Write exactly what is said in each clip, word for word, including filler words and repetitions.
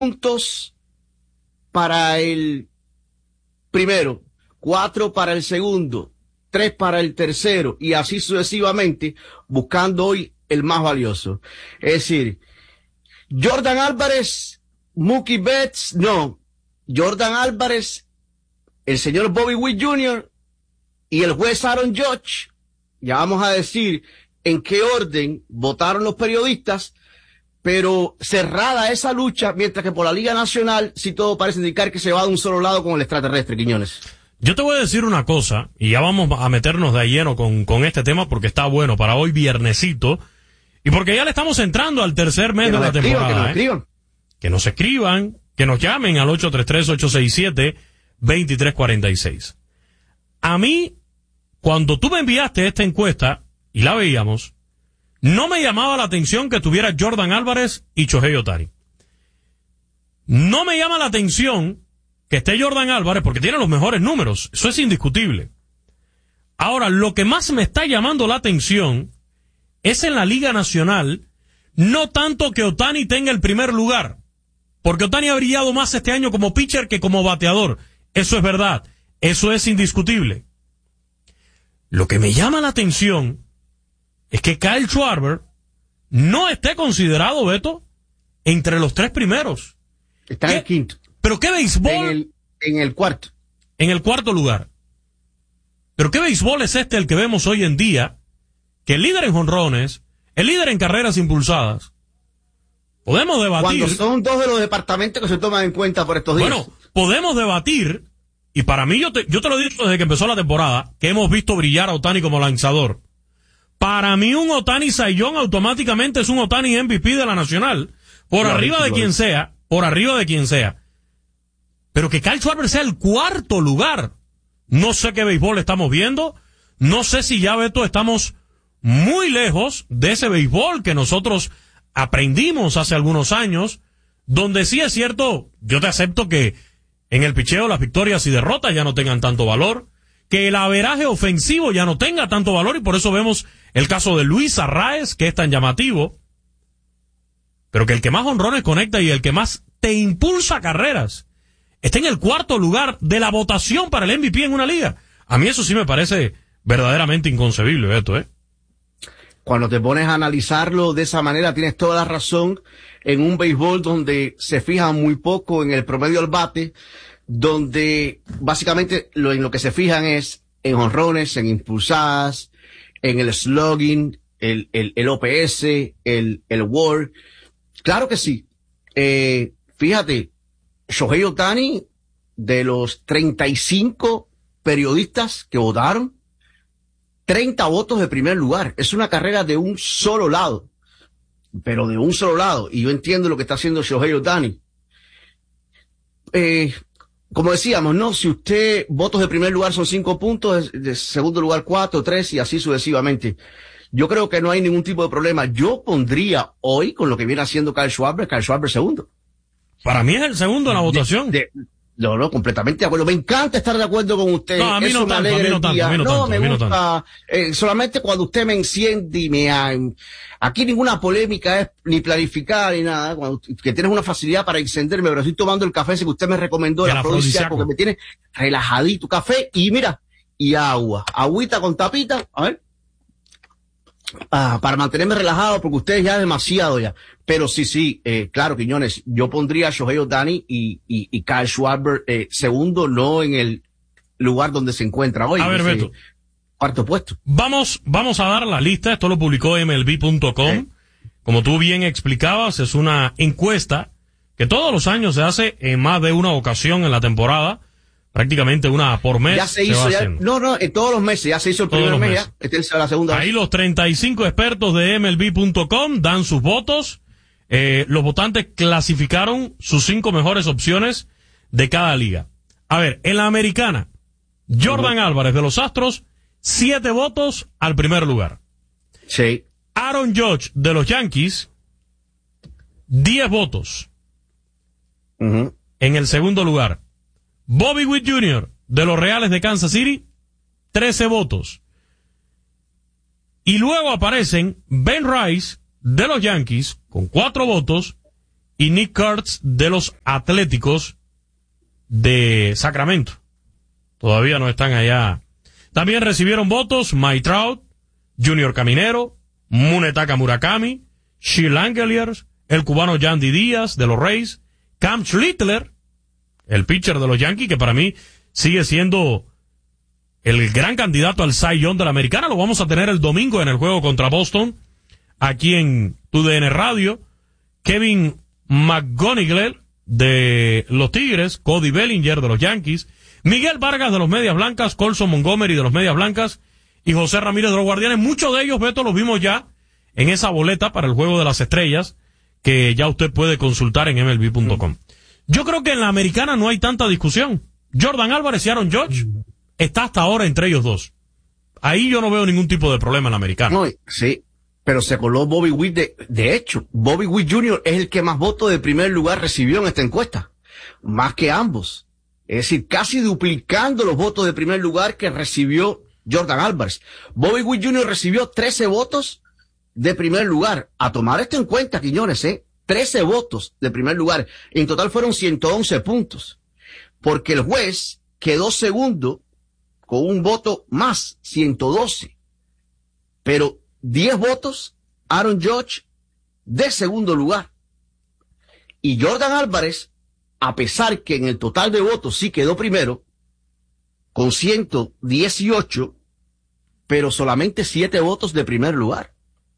puntos para el primero, cuatro para el segundo, tres para el tercero y así sucesivamente, buscando hoy el más valioso. Es decir, Jordan Álvarez, Mookie Betts, no. Jordan Álvarez, el señor Bobby Witt junior y el juez Aaron Judge. Ya vamos a decir en qué orden votaron los periodistas, pero cerrada esa lucha, mientras que por la Liga Nacional sí todo parece indicar que se va de un solo lado con el extraterrestre, Quiñones. Yo te voy a decir una cosa, y ya vamos a meternos de lleno con, con este tema porque está bueno para hoy viernesito, y porque ya le estamos entrando al tercer mes de la temporada. Que nos escriban. Que nos escriban, que nos llamen al ocho tres tres, ocho seis siete, dos tres cuatro seis. A mí, cuando tú me enviaste esta encuesta, y la veíamos, no me llamaba la atención que tuviera Jordan Álvarez y Shohei Ohtani. No me llama la atención que esté Jordan Álvarez porque tiene los mejores números. Eso es indiscutible. Ahora, lo que más me está llamando la atención es en la Liga Nacional, no tanto que Ohtani tenga el primer lugar, porque Ohtani ha brillado más este año como pitcher que como bateador. Eso es verdad. Eso es indiscutible. Lo que me llama la atención es que Kyle Schwarber no esté considerado, Beto, entre los tres primeros. Está en el quinto. ¿Pero qué béisbol? En el, en el cuarto. En el cuarto lugar. ¿Pero qué béisbol es este el que vemos hoy en día? Que el líder en jonrones, el líder en carreras impulsadas. Podemos debatir. Cuando son dos de los departamentos que se toman en cuenta por estos días. Bueno, podemos debatir, y para mí, yo te, yo te lo he dicho desde que empezó la temporada, que hemos visto brillar a Ohtani como lanzador. Para mí un Ohtani Cy Young automáticamente es un Ohtani M V P de la Nacional. Por Lo arriba dicho, de quien dicho. sea, por arriba de quien sea. Pero que Kyle Schwarber sea el cuarto lugar. No sé qué béisbol estamos viendo. No sé si ya, Beto, estamos muy lejos de ese béisbol que nosotros aprendimos hace algunos años, donde sí es cierto, yo te acepto que en el picheo las victorias y derrotas ya no tengan tanto valor, que el averaje ofensivo ya no tenga tanto valor, y por eso vemos el caso de Luis Arraez, que es tan llamativo, pero que el que más honrones conecta y el que más te impulsa carreras está en el cuarto lugar de la votación para el M V P en una liga. A mí eso sí me parece verdaderamente inconcebible, Beto, ¿eh? Cuando te pones a analizarlo de esa manera, tienes toda la razón. En un béisbol donde se fija muy poco en el promedio al bate, donde básicamente lo, en lo que se fijan es en jonrones, en impulsadas, en el slugging, el, el, el O P S, el, el W A R. Claro que sí. Eh, fíjate, Shohei Ohtani, de los treinta y cinco periodistas que votaron, treinta votos de primer lugar. Es una carrera de un solo lado, pero de un solo lado. Y yo entiendo lo que está haciendo Shohei Ohtani. Eh, como decíamos, no, si usted, votos de primer lugar son cinco puntos, de, de segundo lugar cuatro, tres y así sucesivamente. Yo creo que no hay ningún tipo de problema. Yo pondría hoy, con lo que viene haciendo Kyle Schwarber, Kyle Schwarber segundo. Para mí es el segundo en la votación. De, de, no, no, completamente de acuerdo. Me encanta estar de acuerdo con usted. No, a mí Eso no me tanto, a mí alegra no el tanto, día. a mí no No, tanto, me a mí no gusta. tanto. Eh, solamente cuando usted me enciende y me... Uh, aquí ninguna polémica es ni planificada ni nada. Cuando, que tienes una facilidad para encenderme, pero estoy tomando el café ese que usted me recomendó, El el afrodisíaco, que me tiene relajadito. Café y mira, y agua. Agüita con tapita, a ver. Ah, para mantenerme relajado, porque ustedes ya es demasiado ya. Pero sí, sí, eh, claro, Quiñones, yo pondría a Shohei Ohtani y, y, y Kyle Schwarber eh, segundo, no en el lugar donde se encuentra hoy. A ver, ese Beto. Cuarto puesto. Vamos, vamos a dar la lista. Esto lo publicó M L B punto com. ¿Eh? Como tú bien explicabas, es una encuesta que todos los años se hace en más de una ocasión en la temporada. Prácticamente una por mes. Ya se hizo, se ya, no, no, en todos los meses, ya se hizo el todos primer mes, meses. ya, esta es la segunda Ahí vez. los treinta y cinco expertos de M L B punto com dan sus votos. Eh, los votantes clasificaron sus cinco mejores opciones de cada liga. A ver, en la americana, Jordan uh-huh. Álvarez de los Astros, siete votos al primer lugar. Sí. Aaron Judge de los Yankees, diez votos. Uh-huh. En el segundo lugar, Bobby Witt junior de los Reales de Kansas City, trece votos. Y luego aparecen Ben Rice de los Yankees con cuatro votos y Nick Kurtz de los Atléticos de Sacramento. Todavía no están allá. También recibieron votos Mike Trout, Junior Caminero, Munetaka Murakami, Shea Langeliers, el cubano Yandy Díaz de los Rays, Cam Schlittler, el pitcher de los Yankees, que para mí sigue siendo el gran candidato al Cy Young de la Americana. Lo vamos a tener el domingo en el juego contra Boston, aquí en tu D N Radio. Kevin McGonigal de los Tigres, Cody Bellinger de los Yankees, Miguel Vargas de los Medias Blancas, Colson Montgomery de los Medias Blancas y José Ramírez de los Guardianes. Muchos de ellos, Beto, los vimos ya en esa boleta para el Juego de las Estrellas, que ya usted puede consultar en M L B punto com. Yo creo que en la Americana no hay tanta discusión. Jordan Álvarez y Aaron Judge está hasta ahora entre ellos dos. Ahí yo no veo ningún tipo de problema en la Americana. No, sí, pero se coló Bobby Witt. De, de hecho, Bobby Witt junior es el que más votos de primer lugar recibió en esta encuesta. Más que ambos. Es decir, casi duplicando los votos de primer lugar que recibió Jordan Álvarez. Bobby Witt junior recibió trece votos de primer lugar. A tomar esto en cuenta, Quiñones, ¿eh? trece votos de primer lugar. En total fueron ciento once puntos. Porque el juez quedó segundo con un voto más, ciento doce. Pero diez votos, Aaron Judge de segundo lugar. Y Jordan Álvarez, a pesar que en el total de votos sí quedó primero, con ciento dieciocho, pero solamente siete votos de primer lugar.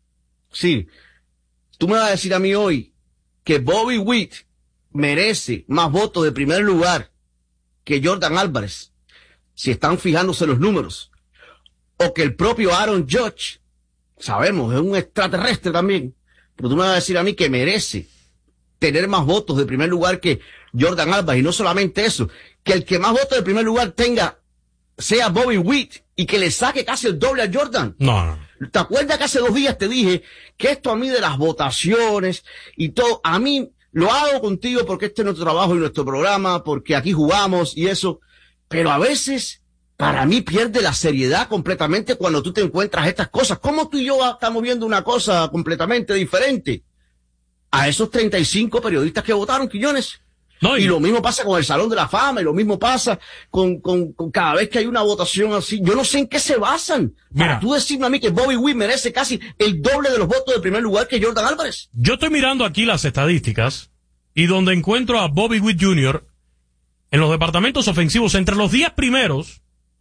Sí, tú me vas a decir a mí hoy que Bobby Witt merece más votos de primer lugar que Jordan Álvarez, si están fijándose los números, o que el propio Aaron Judge, sabemos, es un extraterrestre también, pero tú me vas a decir a mí que merece tener más votos de primer lugar que Jordan Álvarez, y no solamente eso, que el que más votos de primer lugar tenga sea Bobby Witt y que le saque casi el doble a Jordan. No, no. ¿Te acuerdas que hace dos días te dije que esto a mí de las votaciones y todo, a mí lo hago contigo porque este es nuestro trabajo y nuestro programa, porque aquí jugamos y eso, pero a veces para mí pierde la seriedad completamente cuando tú te encuentras estas cosas. ¿Cómo tú y yo estamos viendo una cosa completamente diferente a esos treinta y cinco periodistas que votaron, Quiñones? No, y... y lo mismo pasa con el Salón de la Fama, y lo mismo pasa con, con, con cada vez que hay una votación así. Yo no sé en qué se basan. Mira, para tú decirme a mí que Bobby Witt merece casi el doble de los votos de primer lugar que Jordan Álvarez. Yo estoy mirando aquí las estadísticas, y donde encuentro a Bobby Witt junior en los departamentos ofensivos, entre los diez primeros,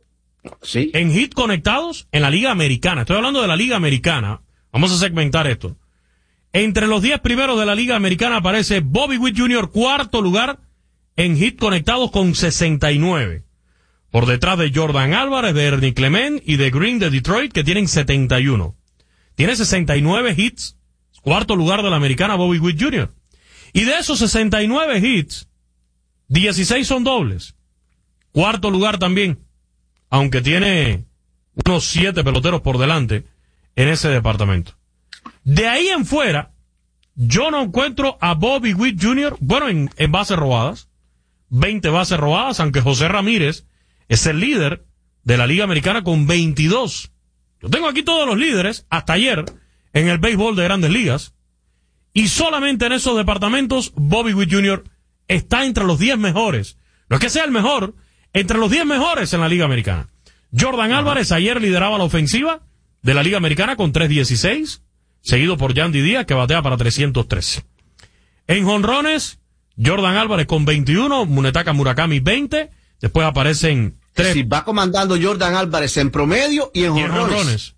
sí, en hits conectados en la Liga Americana. Estoy hablando de la Liga Americana. Vamos a segmentar esto. Entre los diez primeros de la Liga Americana aparece Bobby Witt junior, cuarto lugar en hits conectados con sesenta y nueve. Por detrás de Jordan Álvarez, de Ernie Clement y de Green de Detroit, que tienen setenta y uno. Tiene sesenta y nueve hits, cuarto lugar de la Americana Bobby Witt junior. Y de esos sesenta y nueve hits, dieciséis son dobles. Cuarto lugar también, aunque tiene unos siete peloteros por delante en ese departamento. De ahí en fuera, yo no encuentro a Bobby Witt junior, bueno, en, en bases robadas, veinte bases robadas, aunque José Ramírez es el líder de la Liga Americana con veintidós. Yo tengo aquí todos los líderes, hasta ayer, en el béisbol de Grandes Ligas, y solamente en esos departamentos, Bobby Witt junior está entre los diez mejores. No es que sea el mejor, entre los diez mejores en la Liga Americana. Jordan Álvarez ayer lideraba la ofensiva de la Liga Americana con trescientos dieciséis, seguido por Yandy Díaz, que batea para trescientos trece. En jonrones, Jordan Álvarez con veintiuno, Munetaka Murakami veinte, después aparecen tres. Sí, va comandando Jordan Álvarez en promedio y en jonrones.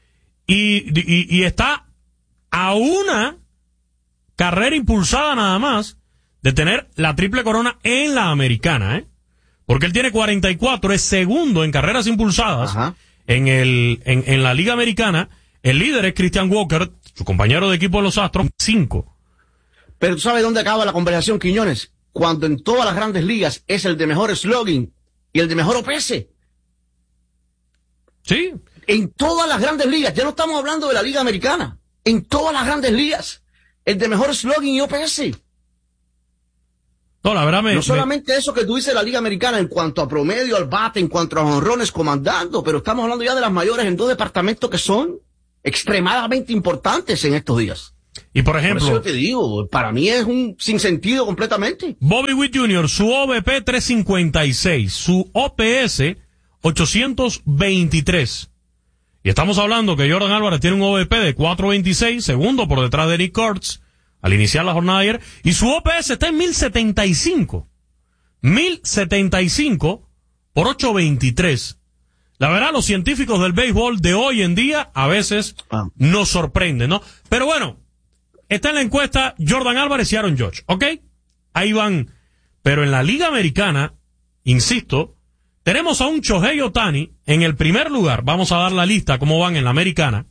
Y, y, y está a una carrera impulsada nada más de tener la triple corona en la Americana, ¿eh? Porque él tiene cuarenta y cuatro, es segundo en carreras impulsadas. Ajá. en el en, en la Liga Americana. El líder es Christian Walker, su compañero de equipo de los Astros, cinco. Pero ¿tú sabes dónde acaba la conversación, Quiñones? Cuando en todas las grandes ligas es el de mejor slugging y el de mejor O P S. Sí. En todas las grandes ligas, ya no estamos hablando de la Liga Americana. En todas las grandes ligas, el de mejor slugging y O P S. No, la verdad me, no solamente me... eso que tú dices de la Liga Americana en cuanto a promedio al bate, en cuanto a jonrones comandando, pero estamos hablando ya de las mayores en dos departamentos que son extremadamente importantes en estos días. Y por ejemplo... Por eso te digo, para mí es un sinsentido completamente. Bobby Witt junior, su O B P tres cincuenta y seis, su O P S ochocientos veintitrés. Y estamos hablando que Jordan Álvarez tiene un O B P de cuatro veintiséis, segundo por detrás de Nick Kurtz, al iniciar la jornada de ayer, y su O P S está en mil setenta y cinco. mil setenta y cinco por ochocientos veintitrés. La verdad, los científicos del béisbol de hoy en día a veces ah. nos sorprenden, ¿no? Pero bueno, está en la encuesta Jordan Álvarez y Aaron Judge, ¿ok? Ahí van. Pero en la Liga Americana, insisto, tenemos a un Shohei Ohtani en el primer lugar. Vamos a dar la lista, cómo van en la Americana.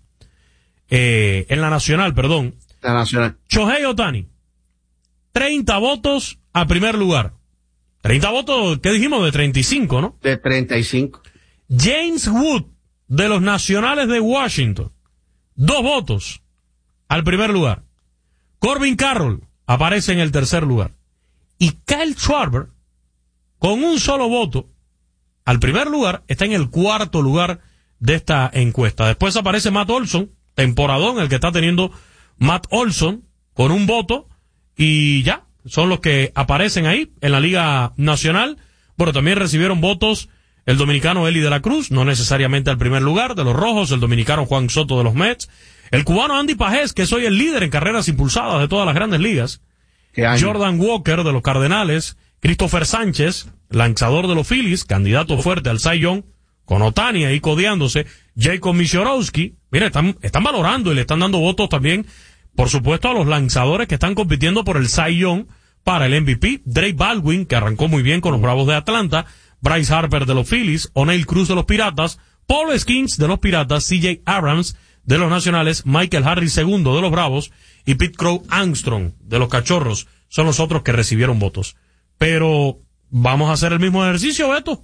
Eh, en la Nacional, perdón. La Nacional. Shohei Ohtani. treinta votos al primer lugar. treinta votos, ¿qué dijimos? De treinta y cinco, ¿no? De treinta y cinco. James Wood, de los Nacionales de Washington. Dos votos al primer lugar. Corbin Carroll aparece en el tercer lugar. Y Kyle Schwarber, con un solo voto, al primer lugar, está en el cuarto lugar de esta encuesta. Después aparece Matt Olson, temporadón el que está teniendo Matt Olson, con un voto, y ya, son los que aparecen ahí en la Liga Nacional. Bueno, también recibieron votos el dominicano Eli de la Cruz, no necesariamente al primer lugar, de los Rojos, el dominicano Juan Soto de los Mets, el cubano Andy Pajés, que es hoy el líder en carreras impulsadas de todas las grandes ligas, Jordan Walker de los Cardenales, Christopher Sánchez, lanzador de los Phillies, candidato fuerte al Cy Young, con Ohtani ahí codeándose, Jacob Misiorowski. Mira, están, están valorando y le están dando votos también, por supuesto, a los lanzadores que están compitiendo por el Cy Young para el M V P, Drake Baldwin, que arrancó muy bien con los Bravos de Atlanta, Bryce Harper de los Phillies, O'Neil Cruz de los Piratas, Paul Skeens de los Piratas, C J Abrams de los Nacionales, Michael Harris segundo de los Bravos y Pete Crow Armstrong de los Cachorros son los otros que recibieron votos. Pero vamos a hacer el mismo ejercicio, Beto.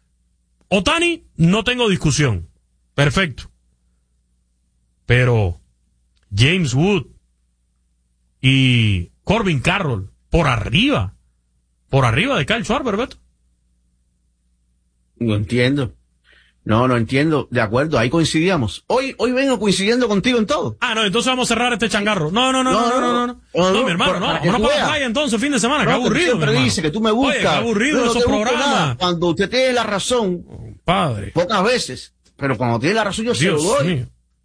Ohtani, no tengo discusión. Perfecto. Pero James Wood y Corbin Carroll por arriba, por arriba de Kyle Schwarber, Beto. No entiendo. No, no entiendo. De acuerdo, ahí coincidíamos. Hoy, hoy vengo coincidiendo contigo en todo. Ah, no, entonces vamos a cerrar este changarro. No, no, no, no, no, no, no. No, no, no mi hermano, no. Vámonos para la playa entonces, fin de semana. No, qué aburrido, siempre mi hermano. dice que tú me buscas. Oye, qué aburrido no, no esos programas. Cuando usted tiene la razón, padre. Pocas veces, pero cuando tiene la razón yo Dios se lo doy. Mío.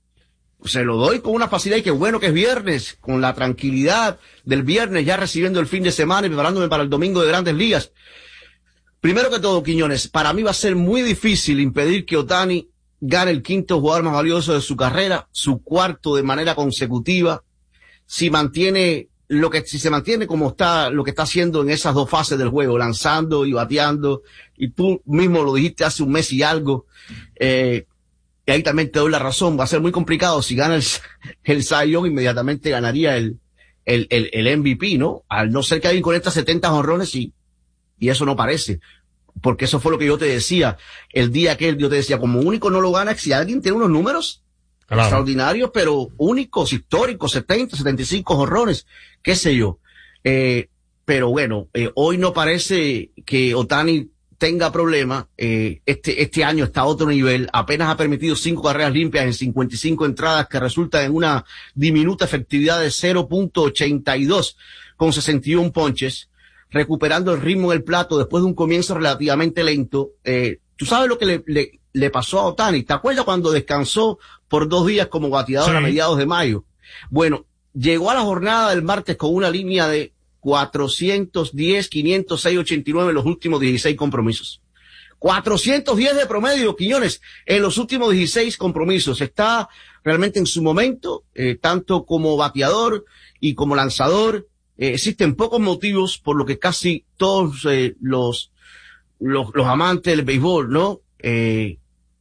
Se lo doy con una facilidad y qué bueno que es viernes, con la tranquilidad del viernes, ya recibiendo el fin de semana y preparándome para el domingo de Grandes Ligas. Primero que todo, Quiñones, para mí va a ser muy difícil impedir que Ohtani gane el quinto jugador más valioso de su carrera, su cuarto de manera consecutiva, si mantiene lo que, si se mantiene como está, lo que está haciendo en esas dos fases del juego, lanzando y bateando, y tú mismo lo dijiste hace un mes y algo, eh, y ahí también te doy la razón, va a ser muy complicado, si gana el, el Cy Young, inmediatamente ganaría el, el, el, el M V P, ¿no? Al no ser que alguien conecta setenta jonrones y, y eso no parece. Porque eso fue lo que yo te decía, el día que yo te decía, como único no lo gana, si alguien tiene unos números claro. extraordinarios, pero únicos, históricos, setenta, setenta y cinco jonrones, qué sé yo. Eh, pero bueno, eh, hoy no parece que Ohtani tenga problema, eh, este, este año está a otro nivel, apenas ha permitido cinco carreras limpias en cincuenta y cinco entradas, que resulta en una diminuta efectividad de cero punto ochenta y dos con sesenta y uno ponches, recuperando el ritmo en el plato después de un comienzo relativamente lento. Eh, ¿tú sabes lo que le, le, le pasó a Ohtani? ¿Te acuerdas cuando descansó por dos días como bateador sí. a mediados de mayo? Bueno, llegó a la jornada del martes con una línea de cuatrocientos diez, quinientos seis, ochenta y nueve en los últimos dieciséis compromisos. cuatrocientos diez de promedio, Quiñones, en los últimos dieciséis compromisos. Está realmente en su momento, eh, tanto como bateador y como lanzador. Eh, existen pocos motivos por lo que casi todos eh, los, los los amantes del béisbol, ¿no? Eh,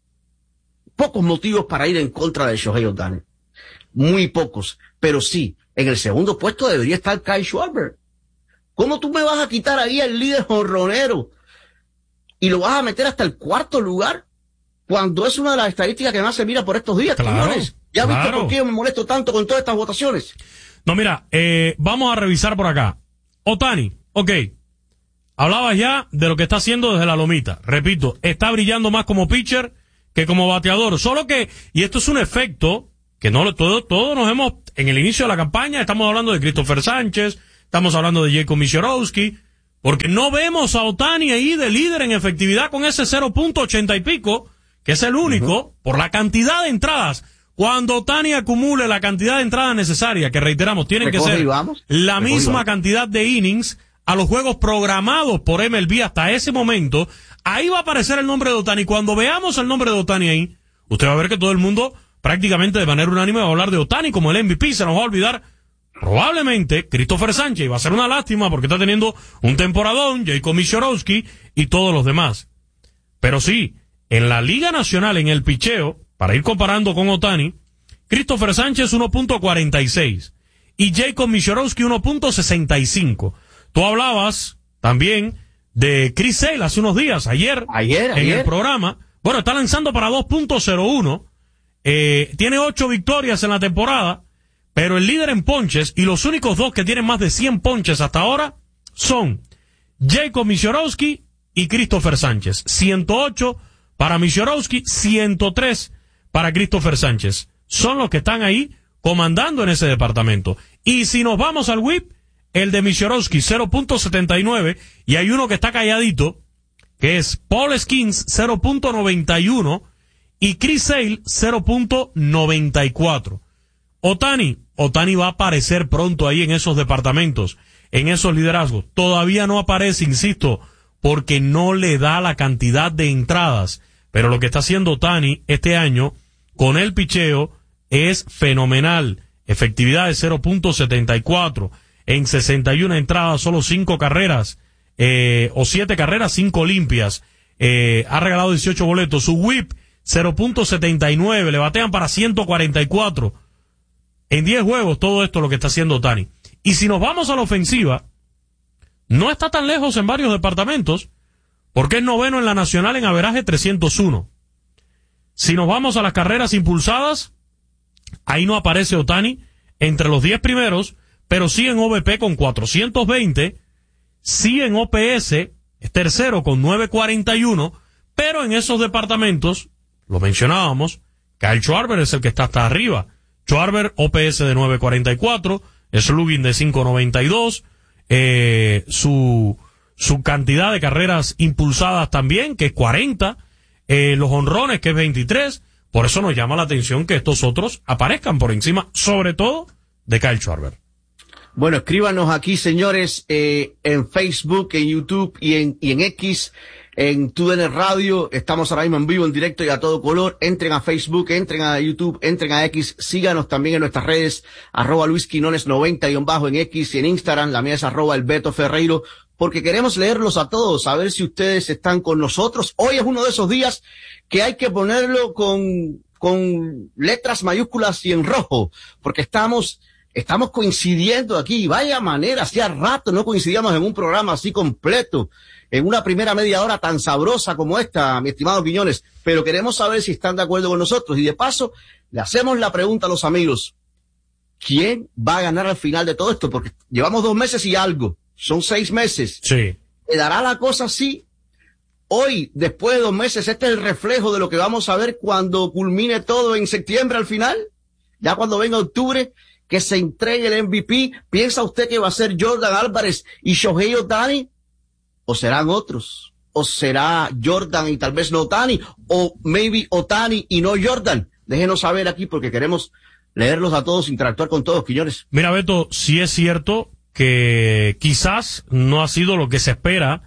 pocos motivos para ir en contra de Shohei Ohtani. Muy pocos. Pero sí, en el segundo puesto debería estar Kyle Schwarber. ¿Cómo tú me vas a quitar ahí al líder jonronero y lo vas a meter hasta el cuarto lugar cuando es una de las estadísticas que más se mira por estos días? Claro, ¿Ya claro. viste por qué yo me molesto tanto con todas estas votaciones? No, mira, eh, vamos a revisar por acá. Ohtani, ok. Hablabas ya de lo que está haciendo desde la lomita. Repito, está brillando más como pitcher que como bateador. Solo que, y esto es un efecto que no todos todo nos hemos en el inicio de la campaña estamos hablando de Christopher Sánchez, estamos hablando de Jacob Misiorowski, porque no vemos a Ohtani ahí de líder en efectividad con ese cero punto ochenta y pico, que es el único, uh-huh. por la cantidad de entradas. Cuando Ohtani acumule la cantidad de entradas necesaria, que reiteramos, tienen que ser la misma cantidad de innings a los juegos programados por M L B hasta ese momento, ahí va a aparecer el nombre de Ohtani. Cuando veamos el nombre de Ohtani ahí, usted va a ver que todo el mundo, prácticamente de manera unánime, va a hablar de Ohtani como el M V P. Se nos va a olvidar probablemente Christopher Sánchez, y va a ser una lástima porque está teniendo un temporadón, Jacob Misiorowski y todos los demás. Pero sí, en la Liga Nacional, en el picheo, para ir comparando con Ohtani, Christopher Sánchez uno punto cuarenta y seis y Jacob Misiorowski uno punto sesenta y cinco. Tú hablabas también de Chris Sale hace unos días, ayer, ayer, en ayer. el programa. Bueno, está lanzando para dos punto cero uno, eh, tiene ocho victorias en la temporada, pero el líder en ponches y los únicos dos que tienen más de cien ponches hasta ahora son Jacob Misiorowski y Christopher Sánchez. ciento ocho para Misiorowski, ciento tres para Christopher Sánchez. Son los que están ahí comandando en ese departamento. Y si nos vamos al whip, el de Misiorowski cero punto setenta y nueve, y hay uno que está calladito, que es Paul Skeens cero punto noventa y uno y Chris Sale cero punto noventa y cuatro. Ohtani, Ohtani va a aparecer pronto ahí en esos departamentos, en esos liderazgos. Todavía no aparece, insisto, porque no le da la cantidad de entradas. Pero lo que está haciendo Ohtani este año con el picheo es fenomenal. Efectividad de cero punto setenta y cuatro. En sesenta y una entradas, solo cinco carreras, eh, o siete carreras, cinco limpias. Eh, ha regalado dieciocho boletos. Su whip, cero punto setenta y nueve. Le batean para ciento cuarenta y cuatro. En diez juegos, todo esto es lo que está haciendo Ohtani. Y si nos vamos a la ofensiva, no está tan lejos en varios departamentos, porque es noveno en la nacional en averaje trescientos uno. Si nos vamos a las carreras impulsadas, ahí no aparece Ohtani entre los diez primeros, pero sí en O B P con cuatrocientos veinte, sí en O P S, es tercero con novecientos cuarenta y uno, pero en esos departamentos, lo mencionábamos, Kyle Schwarber es el que está hasta arriba. Schwarber, O P S de nueve cuarenta y cuatro, slugging de cinco noventa y dos, eh, su, su cantidad de carreras impulsadas también, que es cuarenta, eh, los honrones, que es veintitrés. Por eso nos llama la atención que estos otros aparezcan por encima, sobre todo, de Kyle Schwarber. Bueno, escríbanos aquí, señores, eh, en Facebook, en YouTube y en, y en X, en T U D N Radio. Estamos ahora mismo en vivo, en directo y a todo color. Entren a Facebook, entren a YouTube, entren a X. Síganos también en nuestras redes, arroba Luis Quinones noventa y bajo en X y en Instagram. La mía es arroba el Beto Ferreiro, porque queremos leerlos a todos, a ver si ustedes están con nosotros. Hoy es uno de esos días que hay que ponerlo con, con letras mayúsculas y en rojo, porque estamos... Estamos coincidiendo aquí, vaya manera, hacía rato no coincidíamos en un programa así completo, en una primera media hora tan sabrosa como esta, mi estimado Quiñones, pero queremos saber si están de acuerdo con nosotros, y de paso, le hacemos la pregunta a los amigos, ¿quién va a ganar al final de todo esto? Porque llevamos dos meses y algo, son seis meses. Sí. ¿Quedará la cosa así? Hoy, después de dos meses, este es el reflejo de lo que vamos a ver cuando culmine todo en septiembre al final, ya cuando venga octubre, que se entregue el M V P. ¿Piensa usted que va a ser Jordan Álvarez y Shohei Ohtani? ¿O serán otros? ¿O será Jordan y tal vez no Ohtani? ¿O maybe Ohtani y no Jordan? Déjenos saber aquí porque queremos leerlos a todos, interactuar con todos, Quiñones. Mira, Beto, sí es cierto que quizás no ha sido lo que se espera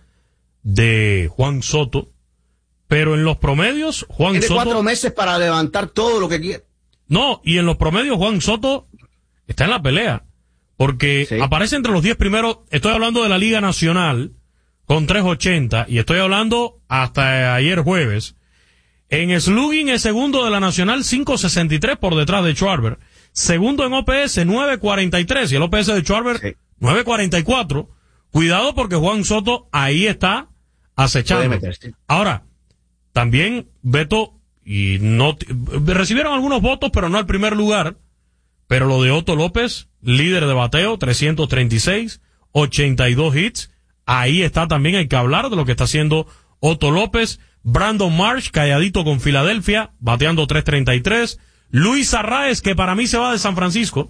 de Juan Soto, pero en los promedios, Juan Tiene Soto... Tiene cuatro meses para levantar todo lo que quiere. No, y en los promedios Juan Soto está en la pelea, porque sí. Aparece entre los diez primeros. Estoy hablando de la Liga Nacional con tres ochenta y estoy hablando hasta ayer jueves. En slugging es segundo de la Nacional, cinco sesenta y tres por detrás de Schwarber. Segundo en O P S, nueve cuarenta y tres, y el O P S de Schwarber, sí. nueve cuarenta y cuatro. Cuidado porque Juan Soto ahí está acechando. Ahora, también Beto, y no recibieron algunos votos, pero no al primer lugar. Pero lo de Otto López, líder de bateo, trescientos treinta y seis, ochenta y dos hits. Ahí está también, hay que hablar de lo que está haciendo Otto López. Brandon Marsh, calladito con Filadelfia, bateando tres treinta y tres. Luis Arraez, que para mí se va de San Francisco.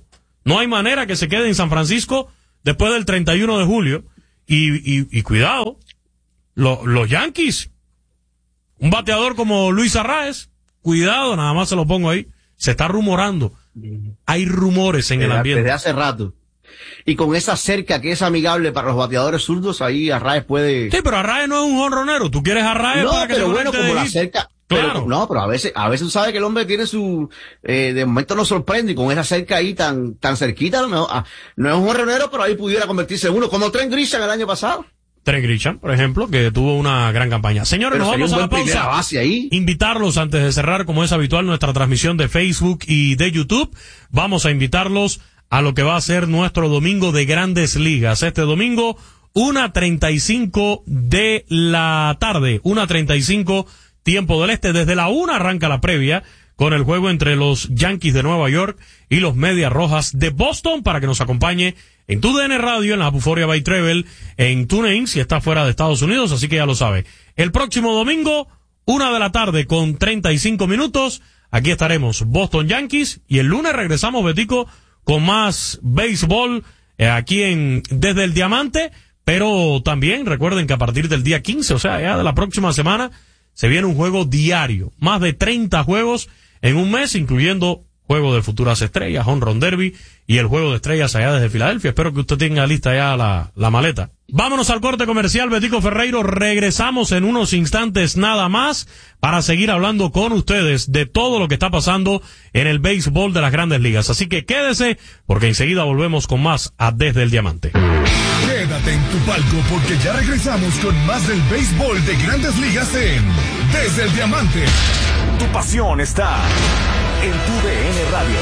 No hay manera que se quede en San Francisco después del treinta y uno de julio. Y, y, y cuidado, lo, los Yankees, un bateador como Luis Arraez, cuidado, nada más se lo pongo ahí, se está rumorando. Hay rumores en desde, el ambiente. Desde hace rato. Y con esa cerca que es amigable para los bateadores zurdos, ahí Arraez puede... Sí, pero Arraez no es un jonronero, tú quieres Arraez no, para que pero se bueno, como la cerca... Claro. Pero, no, pero a veces, a veces tú sabes que el hombre tiene su, eh, de momento nos sorprende y con esa cerca ahí tan, tan cerquita, no, ah, no es un jonronero, pero ahí pudiera convertirse en uno, como Trent Grisham el año pasado. Trent Grisham, por ejemplo, que tuvo una gran campaña. Señores, pero nos vamos a la pausa. Base ahí. Invitarlos antes de cerrar, como es habitual, nuestra transmisión de Facebook y de YouTube. Vamos a invitarlos a lo que va a ser nuestro domingo de Grandes Ligas. Este domingo, una treinta y cinco de la tarde, una treinta y cinco tiempo del este. Desde la una arranca la previa con el juego entre los Yankees de Nueva York y los Medias Rojas de Boston, para que nos acompañe en tu D N Radio, en la Buforia by Treble, en TuneIn si está fuera de Estados Unidos, así que ya lo sabe. El próximo domingo, una de la tarde con treinta y cinco minutos, aquí estaremos Boston Yankees, y el lunes regresamos, Betico, con más béisbol eh, aquí en Desde el Diamante, pero también recuerden que a partir del día quince, o sea, ya de la próxima semana, se viene un juego diario, más de treinta juegos en un mes, incluyendo juego de futuras estrellas, Home Run Derby y el juego de estrellas allá desde Filadelfia. Espero que usted tenga lista ya la, la maleta. Vámonos al corte comercial, Betico Ferreiro. Regresamos en unos instantes nada más para seguir hablando con ustedes de todo lo que está pasando en el béisbol de las Grandes Ligas. Así que quédese, porque enseguida volvemos con más a Desde el Diamante. Quédate en tu palco porque ya regresamos con más del béisbol de Grandes Ligas en Desde el Diamante. Tu pasión está en tu D N Radio.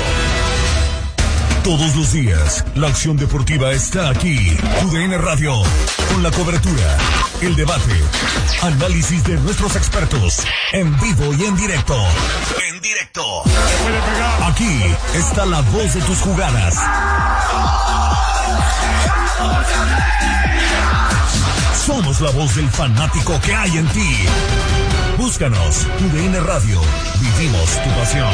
Todos los días, la acción deportiva está aquí. Tu D N Radio, con la cobertura, el debate, análisis de nuestros expertos, en vivo y en directo. En directo. Aquí está la voz de tus jugadas. Somos la voz del fanático que hay en ti. Búscanos, Tu D N Radio. Vivimos tu pasión.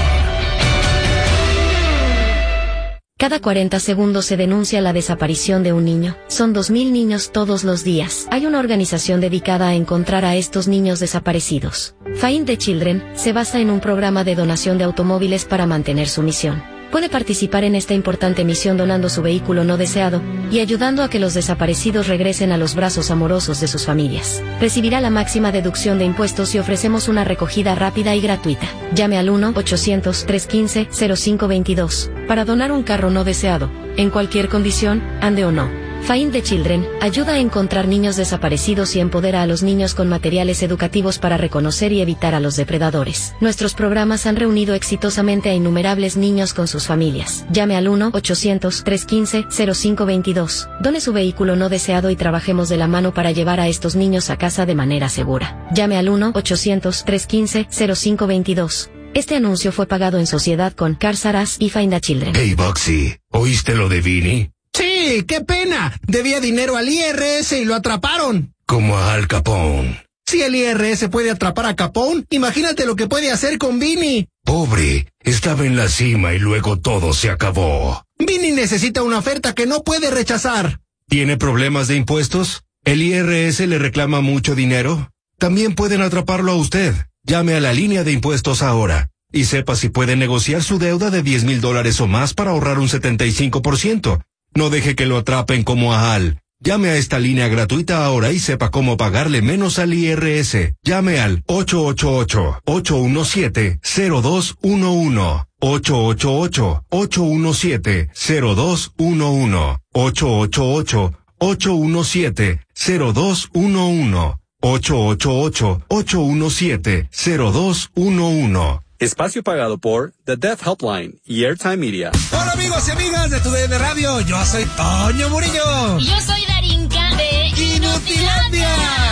Cada cuarenta segundos se denuncia la desaparición de un niño. Son dos mil niños todos los días. Hay una organización dedicada a encontrar a estos niños desaparecidos. Find the Children se basa en un programa de donación de automóviles para mantener su misión. Puede participar en esta importante misión donando su vehículo no deseado y ayudando a que los desaparecidos regresen a los brazos amorosos de sus familias. Recibirá la máxima deducción de impuestos y ofrecemos una recogida rápida y gratuita. Llame al uno ochocientos, trescientos quince, cero cinco veintidós para donar un carro no deseado, en cualquier condición, ande o no. Find the Children ayuda a encontrar niños desaparecidos y empodera a los niños con materiales educativos para reconocer y evitar a los depredadores. Nuestros programas han reunido exitosamente a innumerables niños con sus familias. Llame al uno ochocientos, trescientos quince, cero cinco veintidós. Done su vehículo no deseado y trabajemos de la mano para llevar a estos niños a casa de manera segura. Llame al uno ochocientos, trescientos quince, cero cinco veintidós. Este anuncio fue pagado en sociedad con Cars R Us y Find the Children. Hey, Boxy, ¿oíste lo de Vinny? Sí, qué pena. Debía dinero al I R S y lo atraparon. Como a Al Capone. Si el I R S puede atrapar a Capone, imagínate lo que puede hacer con Vinny. Pobre, estaba en la cima y luego todo se acabó. Vinny necesita una oferta que no puede rechazar. ¿Tiene problemas de impuestos? ¿El I R S le reclama mucho dinero? También pueden atraparlo a usted. Llame a la línea de impuestos ahora y sepa si puede negociar su deuda de diez mil dólares o más para ahorrar un setenta y cinco por ciento. No deje que lo atrapen como a Al. Llame a esta línea gratuita ahora y sepa cómo pagarle menos al I R S. Llame al ocho ocho ocho, ocho uno siete, cero dos uno uno. ocho ocho ocho, ocho uno siete, cero dos uno uno. ocho ocho ocho, ocho uno siete, cero dos uno uno. ocho ocho ocho, ocho uno siete, cero dos uno uno. Espacio pagado por The Deaf Helpline y Airtime Media. Hola amigos y amigas de Tu D N Radio, yo soy Toño Murillo. Y yo soy Darinka de Inutilandia.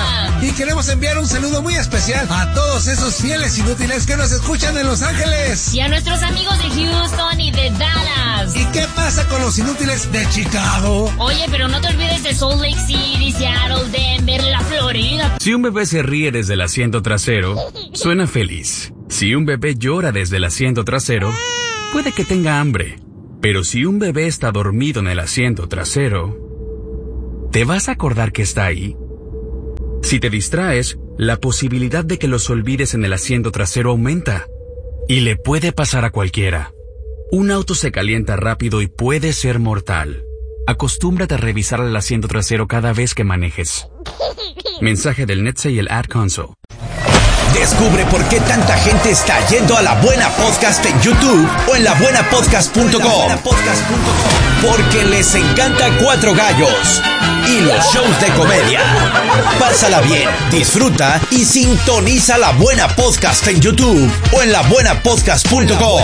Y queremos enviar un saludo muy especial a todos esos fieles inútiles que nos escuchan en Los Ángeles. Y a nuestros amigos de Houston y de Dallas. ¿Y qué pasa con los inútiles de Chicago? Oye, pero no te olvides de Salt Lake City, Seattle, Denver, la Florida. Si un bebé se ríe desde el asiento trasero, suena feliz. Si un bebé llora desde el asiento trasero, puede que tenga hambre. Pero si un bebé está dormido en el asiento trasero, ¿te vas a acordar que está ahí? Si te distraes, la posibilidad de que los olvides en el asiento trasero aumenta. Y le puede pasar a cualquiera. Un auto se calienta rápido y puede ser mortal. Acostúmbrate a revisar el asiento trasero cada vez que manejes. Mensaje del Netsey y el Ad Console. Descubre por qué tanta gente está yendo a La Buena Podcast en YouTube o en la buena podcast punto com. Porque les encanta Cuatro Gallos y los shows de comedia. Pásala bien, disfruta y sintoniza La Buena Podcast en YouTube o en la buena podcast punto com.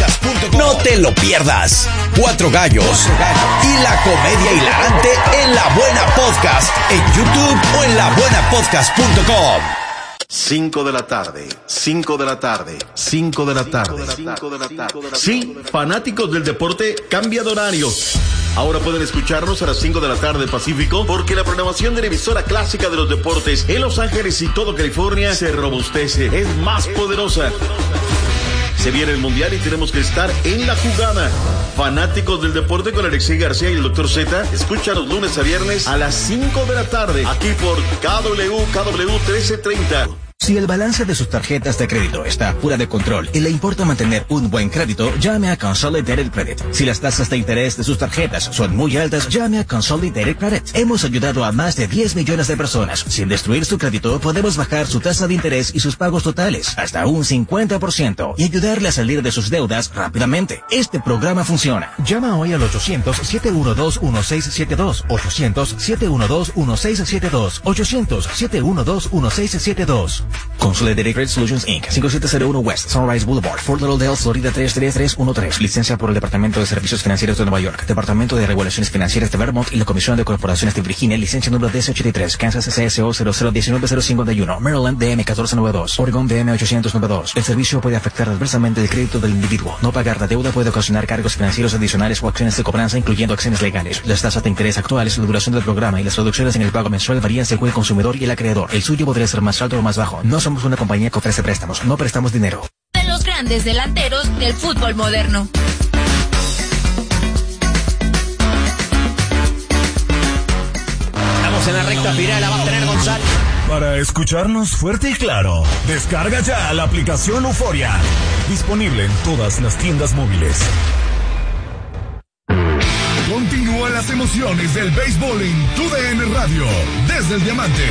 No te lo pierdas. Cuatro Gallos y la comedia hilarante en La Buena Podcast en YouTube o en la buena podcast punto com. cinco de la tarde, cinco de la tarde, cinco de la tarde, cinco de la tarde. Sí, fanáticos del deporte, cambia de horario. Ahora pueden escucharnos a las cinco de la tarde Pacífico, porque la programación de la emisora clásica de los deportes en Los Ángeles y todo California se robustece, es más poderosa. Se viene el Mundial y tenemos que estar en la jugada. Fanáticos del deporte con Alexei García y el doctor Z, escucha los lunes a viernes a las cinco de la tarde, aquí por K W K W trece treinta. Si el balance de sus tarjetas de crédito está fuera de control y le importa mantener un buen crédito, llame a Consolidated Credit. Si las tasas de interés de sus tarjetas son muy altas, llame a Consolidated Credit. Hemos ayudado a más de diez millones de personas. Sin destruir su crédito, podemos bajar su tasa de interés y sus pagos totales hasta un cincuenta por ciento y ayudarle a salir de sus deudas rápidamente. Este programa funciona. Llama hoy al ochocientos, siete uno dos, uno seis siete dos, ochocientos, siete uno dos, uno seis siete dos, ochocientos, siete uno dos, uno seis siete dos. Consolidated Credit Solutions incorporated. cinco siete cero uno West Sunrise Boulevard, Fort Lauderdale, Florida tres tres tres uno tres. Licencia por el Departamento de Servicios Financieros de Nueva York, Departamento de Regulaciones Financieras de Vermont y la Comisión de Corporaciones de Virginia. Licencia número D S ochenta y tres. Kansas C S O cero cero uno nueve cero cinco uno. Maryland D M catorce noventa y dos. Oregon D M ochocientos noventa y dos. El servicio puede afectar adversamente el crédito del individuo. No pagar la deuda puede ocasionar cargos financieros adicionales o acciones de cobranza, incluyendo acciones legales. Las tasas de interés actuales, la duración del programa y las reducciones en el pago mensual varían según el consumidor y el acreedor. El suyo podría ser más alto o más bajo. No somos una compañía que ofrece préstamos, no prestamos dinero. De los grandes delanteros del fútbol moderno. Estamos en la recta final, la va a tener González. Para escucharnos fuerte y claro, descarga ya la aplicación Euforia. Disponible en todas las tiendas móviles. Continúan las emociones del béisbol en T U D N Radio, desde el Diamante.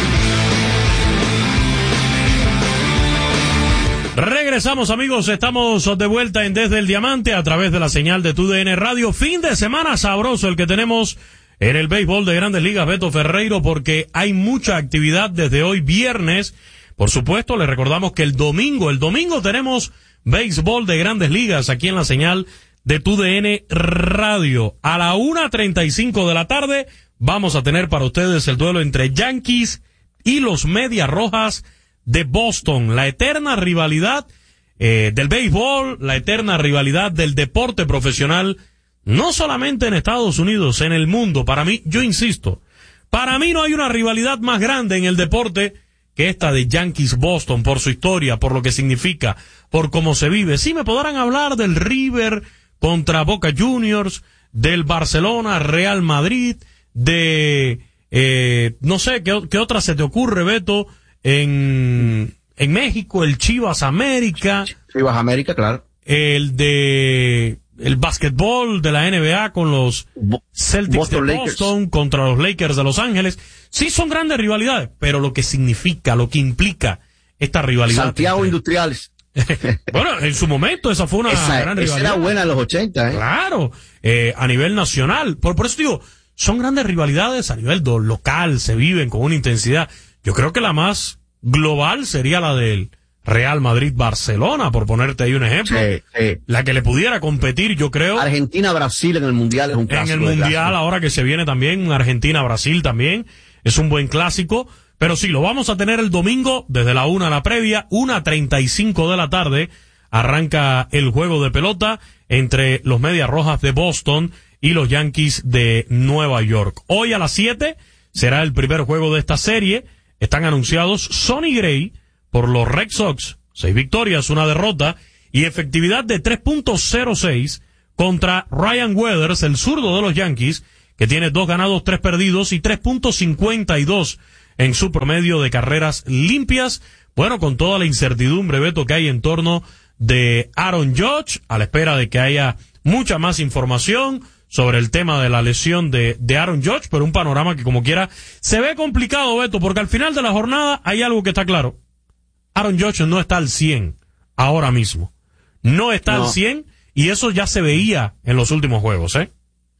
Regresamos, amigos, estamos de vuelta en Desde el Diamante a través de la señal de T U D N Radio. Fin de semana sabroso el que tenemos en el béisbol de Grandes Ligas, Beto Ferreiro, porque hay mucha actividad desde hoy viernes. Por supuesto, les recordamos que el domingo, el domingo tenemos béisbol de Grandes Ligas aquí en la señal de T U D N Radio. A la una treinta y cinco de la tarde vamos a tener para ustedes el duelo entre Yankees y los Medias Rojas de Boston, la eterna rivalidad eh, del béisbol, la eterna rivalidad del deporte profesional, no solamente en Estados Unidos, en el mundo. Para mí, yo insisto, para mí no hay una rivalidad más grande en el deporte que esta de Yankees-Boston, por su historia, por lo que significa, por cómo se vive. Sí, me podrán hablar del River contra Boca Juniors, del Barcelona, Real Madrid, de, eh, no sé, ¿qué, qué otra se te ocurre, Beto? En, en México, el Chivas América. Chivas América, claro. El de, el básquetbol de la N B A con los Celtics Boston de Boston Lakers contra los Lakers de Los Ángeles. Sí, son grandes rivalidades, pero lo que significa, lo que implica esta rivalidad. Santiago entre... Industriales. Bueno, en su momento esa fue una esa, gran rivalidad. Esa era buena en los ochenta, ¿eh? Claro, eh, a nivel nacional. Por, por eso digo, son grandes rivalidades a nivel do, local, se viven con una intensidad. Yo creo que la más global sería la del Real Madrid-Barcelona, por ponerte ahí un ejemplo. Sí, sí. La que le pudiera competir, yo creo. Argentina-Brasil en el Mundial es un clásico. En el Mundial, ahora que se viene también, Argentina-Brasil también, es un buen clásico. Pero sí, lo vamos a tener el domingo, desde la una a la previa, una treinta y cinco de la tarde, arranca el juego de pelota entre los Medias Rojas de Boston y los Yankees de Nueva York. Hoy a las siete será el primer juego de esta serie. Están anunciados Sonny Gray por los Red Sox, seis victorias, una derrota y efectividad de tres punto cero seis contra Ryan Weathers, el zurdo de los Yankees, que tiene dos ganados, tres perdidos y tres punto cincuenta y dos en su promedio de carreras limpias. Bueno, con toda la incertidumbre, Beto, que hay en torno de Aaron Judge, a la espera de que haya mucha más información sobre el tema de la lesión de, de Aaron Judge, pero un panorama que como quiera se ve complicado, Beto, porque al final de la jornada hay algo que está claro. Aaron Judge no está al cien ahora mismo. No está no. al cien y eso ya se veía en los últimos juegos, ¿eh?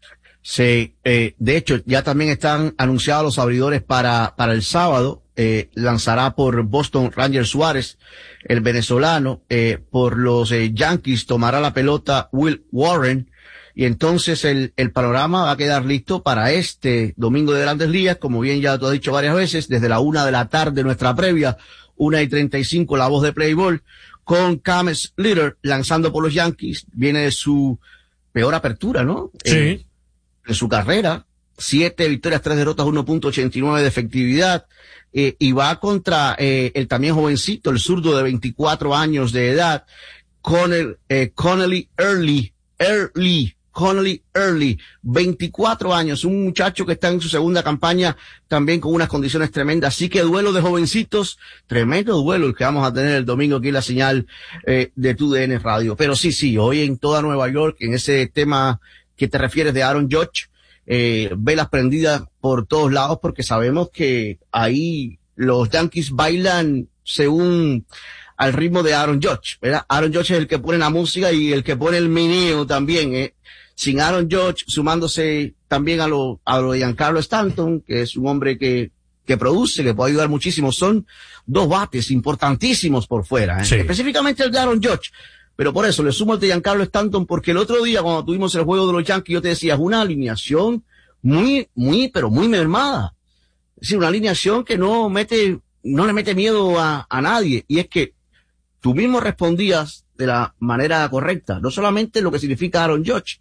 Sí, eh, de hecho, ya también están anunciados los abridores para, para el sábado. Eh, lanzará por Boston Ranger Suárez, el venezolano. Eh, por los eh, Yankees tomará la pelota Will Warren. Y entonces el, el panorama va a quedar listo para este domingo de Grandes Ligas, como bien ya tú has dicho varias veces, desde la una de la tarde, nuestra previa, una y treinta y cinco, la voz de Playboy, con Cam Slater lanzando por los Yankees. Viene de su peor apertura, ¿no? Sí. Eh, en su carrera, siete victorias, tres derrotas, uno punto ochenta y nueve de efectividad, eh, y va contra eh, el también jovencito, el zurdo de veinticuatro años de edad, Connell, eh, Connelly Early, Early, Connelly Early, veinticuatro años, un muchacho que está en su segunda campaña también con unas condiciones tremendas. Así que duelo de jovencitos, tremendo duelo el que vamos a tener el domingo aquí en la señal eh, de T U D N Radio. Pero sí, sí, hoy en toda Nueva York, en ese tema que te refieres de Aaron Judge, eh, velas prendidas por todos lados, porque sabemos que ahí los Yankees bailan según al ritmo de Aaron Judge, ¿verdad? Aaron Judge es el que pone la música y el que pone el meneo también, ¿eh? Sin Aaron Judge, sumándose también a lo, a lo de Giancarlo Stanton, que es un hombre que, que produce, que puede ayudar muchísimo. Son dos bates importantísimos por fuera, ¿eh? Sí. Específicamente el de Aaron Judge. Pero por eso le sumo el de Giancarlo Stanton, porque el otro día cuando tuvimos el juego de los Yankees, yo te decía, es una alineación muy, muy, pero muy mermada. Es decir, una alineación que no mete, no le mete miedo a, a nadie. Y es que tú mismo respondías de la manera correcta, no solamente lo que significa Aaron Judge,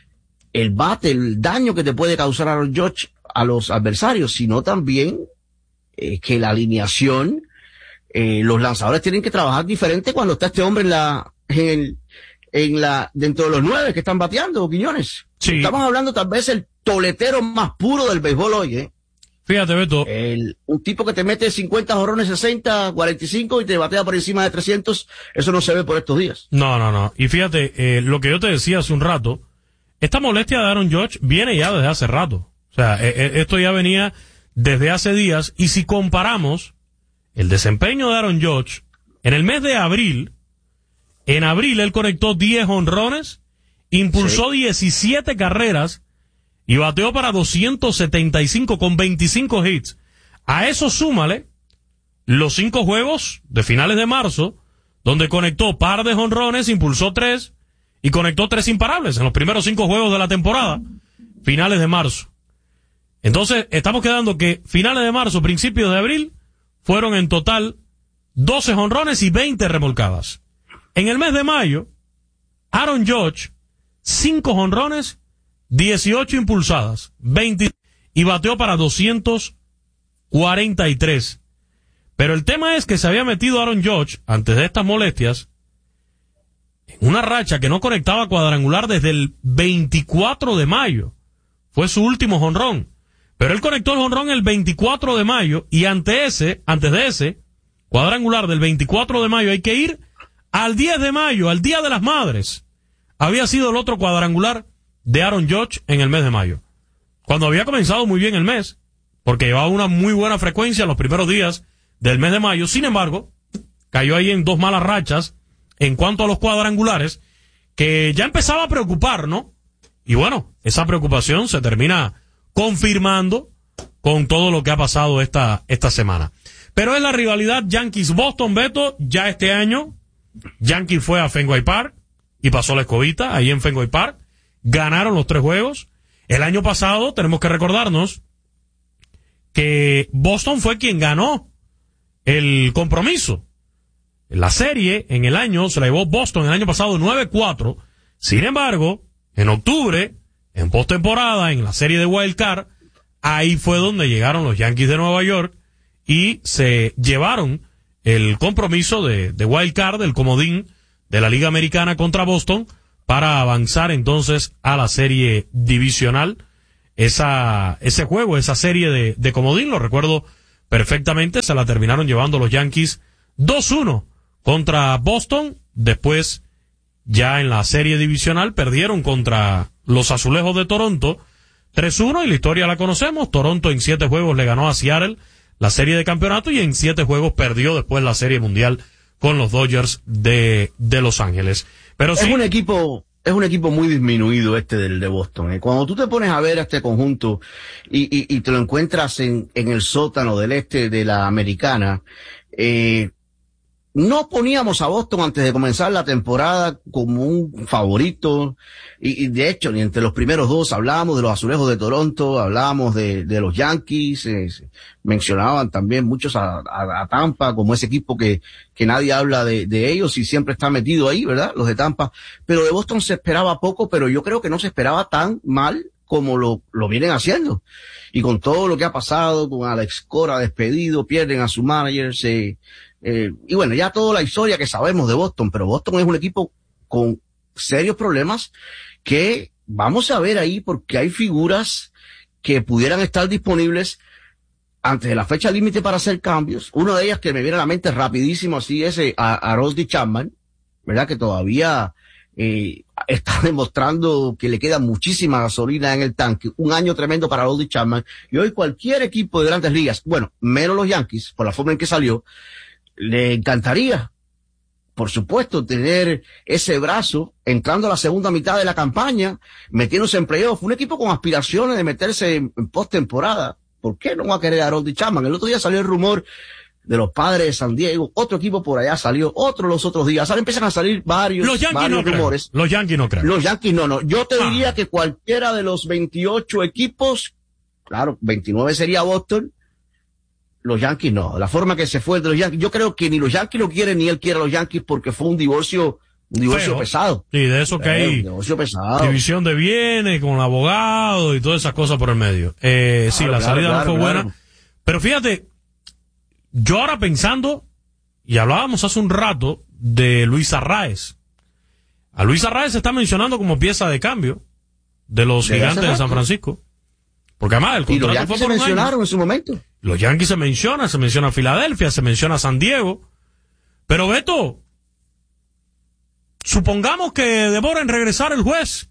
el bate, el daño que te puede causar Aaron Judge a los adversarios, sino también eh, que la alineación, eh, los lanzadores tienen que trabajar diferente cuando está este hombre en la, en, en la, dentro de los nueve que están bateando, Quiñones. Sí. Estamos hablando tal vez el toletero más puro del béisbol hoy, ¿eh? Fíjate, Beto. El, un tipo que te mete cincuenta jorrones, sesenta, cuarenta y cinco y te batea por encima de trescientos, eso no se ve por estos días. No, no, no. Y fíjate, eh, lo que yo te decía hace un rato, esta molestia de Aaron Judge viene ya desde hace rato. O sea, eh, esto ya venía desde hace días. Y si comparamos el desempeño de Aaron Judge en el mes de abril, en abril él conectó diez honrones, impulsó sí. diecisiete carreras, y bateó para doscientos setenta y cinco con veinticinco hits. A eso súmale los cinco juegos de finales de marzo, donde conectó par de jonrones, impulsó tres y conectó tres imparables en los primeros cinco juegos de la temporada, finales de marzo. Entonces, estamos quedando que finales de marzo, principios de abril, fueron en total doce jonrones y veinte remolcadas. En el mes de mayo, Aaron Judge, cinco jonrones, dieciocho impulsadas, veinte, y bateó para doscientos cuarenta y tres. Pero el tema es que se había metido Aaron Judge, antes de estas molestias, en una racha que no conectaba cuadrangular desde el veinticuatro de mayo. Fue su último jonrón. Pero él conectó el jonrón el veinticuatro de mayo, y ante ese, antes de ese cuadrangular del veinticuatro de mayo, hay que ir al diez de mayo, al Día de las Madres. Había sido el otro cuadrangular de Aaron Judge en el mes de mayo, cuando había comenzado muy bien el mes, porque llevaba una muy buena frecuencia en los primeros días del mes de mayo. Sin embargo, cayó ahí en dos malas rachas en cuanto a los cuadrangulares, que ya empezaba a preocupar, ¿no? Y bueno, esa preocupación se termina confirmando con todo lo que ha pasado esta, esta semana. Pero es la rivalidad Yankees-Boston, Beto. Ya este año, Yankees fue a Fenway Park y pasó la escobita ahí en Fenway Park. Ganaron los tres juegos. El año pasado, tenemos que recordarnos que Boston fue quien ganó el compromiso. La serie en el año se la llevó Boston el año pasado nueve cuatro. Sin embargo, en octubre, en postemporada, en la serie de Wild Card, ahí fue donde llegaron los Yankees de Nueva York y se llevaron el compromiso de, de Wild Card, del comodín de la Liga Americana contra Boston, para avanzar entonces a la serie divisional. Esa, ese juego, esa serie de, de comodín, lo recuerdo perfectamente, se la terminaron llevando los Yankees dos uno contra Boston. Después, ya en la serie divisional, perdieron contra los Azulejos de Toronto tres uno, y la historia la conocemos. Toronto en siete juegos le ganó a Seattle la serie de campeonato, y en siete juegos perdió después la serie mundial con los Dodgers de, de Los Ángeles. Pero es sí, un equipo, es un equipo muy disminuido este del de Boston, ¿eh? Cuando tú te pones a ver a este conjunto y, y, y te lo encuentras en, en el sótano del este de la Americana, eh, no poníamos a Boston antes de comenzar la temporada como un favorito, y, y de hecho, ni entre los primeros dos hablábamos de los Azulejos de Toronto, hablábamos de, de los Yankees, eh, mencionaban también muchos a, a, a Tampa como ese equipo que, que nadie habla de, de ellos y siempre está metido ahí, ¿verdad? Los de Tampa. Pero de Boston se esperaba poco, pero yo creo que no se esperaba tan mal como lo, lo vienen haciendo. Y con todo lo que ha pasado, con Alex Cora despedido, pierden a su manager, se, Eh, y bueno, ya toda la historia que sabemos de Boston, pero Boston es un equipo con serios problemas que vamos a ver ahí, porque hay figuras que pudieran estar disponibles antes de la fecha límite para hacer cambios. Una de ellas que me viene a la mente rapidísimo así es eh, a, a Rosdy Chapman, ¿verdad? Que todavía eh, está demostrando que le queda muchísima gasolina en el tanque. Un año tremendo para Rosdy Chapman. Y hoy cualquier equipo de Grandes Ligas, bueno, menos los Yankees, por la forma en que salió, le encantaría, por supuesto, tener ese brazo entrando a la segunda mitad de la campaña, metiéndose en playoff. Un equipo con aspiraciones de meterse en, en postemporada. ¿Por qué no va a querer a Rosdy Chapman? El otro día salió el rumor de los Padres de San Diego, otro equipo por allá salió, otro los otros días. Ahora empiezan a salir varios, los Yankees varios no rumores. Creo. Los Yankees no creen. Los Yankees no, no. Yo te ah. diría que cualquiera de los veintiocho equipos, claro, veintinueve sería Boston. Los Yankees no, la forma que se fue de los Yankees, yo creo que ni los Yankees lo quieren ni él quiere a los Yankees, porque fue un divorcio, un divorcio Feo. pesado. Sí, de eso que Feo, hay un divorcio pesado. División de bienes con el abogado y todas esas cosas por el medio. Eh, claro, sí, la claro, salida claro, no fue claro. buena. Pero fíjate, yo ahora pensando, y hablábamos hace un rato de Luis Arraez. A Luis Arraez se está mencionando como pieza de cambio de los ¿De Gigantes de San Francisco. Porque además el contrato y los Yankees fue por se mencionaron año. en su momento. Los Yankees se mencionan, se menciona Filadelfia, se menciona San Diego. Pero Beto, supongamos que demora en regresar el juez.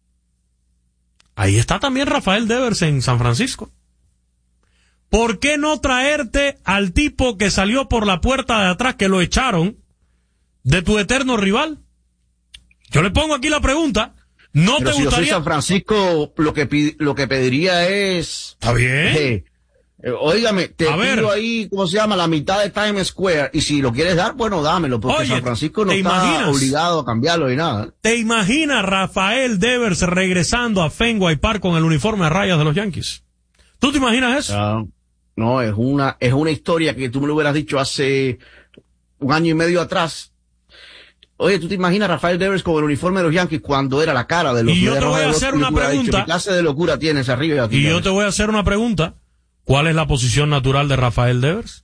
Ahí está también Rafael Devers en San Francisco. ¿Por qué no traerte al tipo que salió por la puerta de atrás, que lo echaron, de tu eterno rival? Yo le pongo aquí la pregunta. ¿No Pero te si gustaría? Yo soy San Francisco, lo que pid- lo que pediría es... ¿Está bien? Eh, eh, óigame, te A pido ver. ahí, ¿cómo se llama? La mitad de Times Square. Y si lo quieres dar, bueno, dámelo, porque Oye, San Francisco no ¿te está imaginas? obligado a cambiarlo ni nada. ¿Te imaginas Rafael Devers regresando a Fenway Park con el uniforme a rayas de los Yankees? ¿Tú te imaginas eso? Ah, no, es una, es una historia que tú me lo hubieras dicho hace un año y medio atrás. Oye, ¿tú te imaginas a Rafael Devers con el uniforme de los Yankees cuando era la cara de los Y yo te Medias voy a Rojas de hacer Boston? una Yo te hubiera dicho, pregunta. ¿qué clase de locura tienes arriba? Y yo te voy a hacer una pregunta. ¿Cuál es la posición natural de Rafael Devers?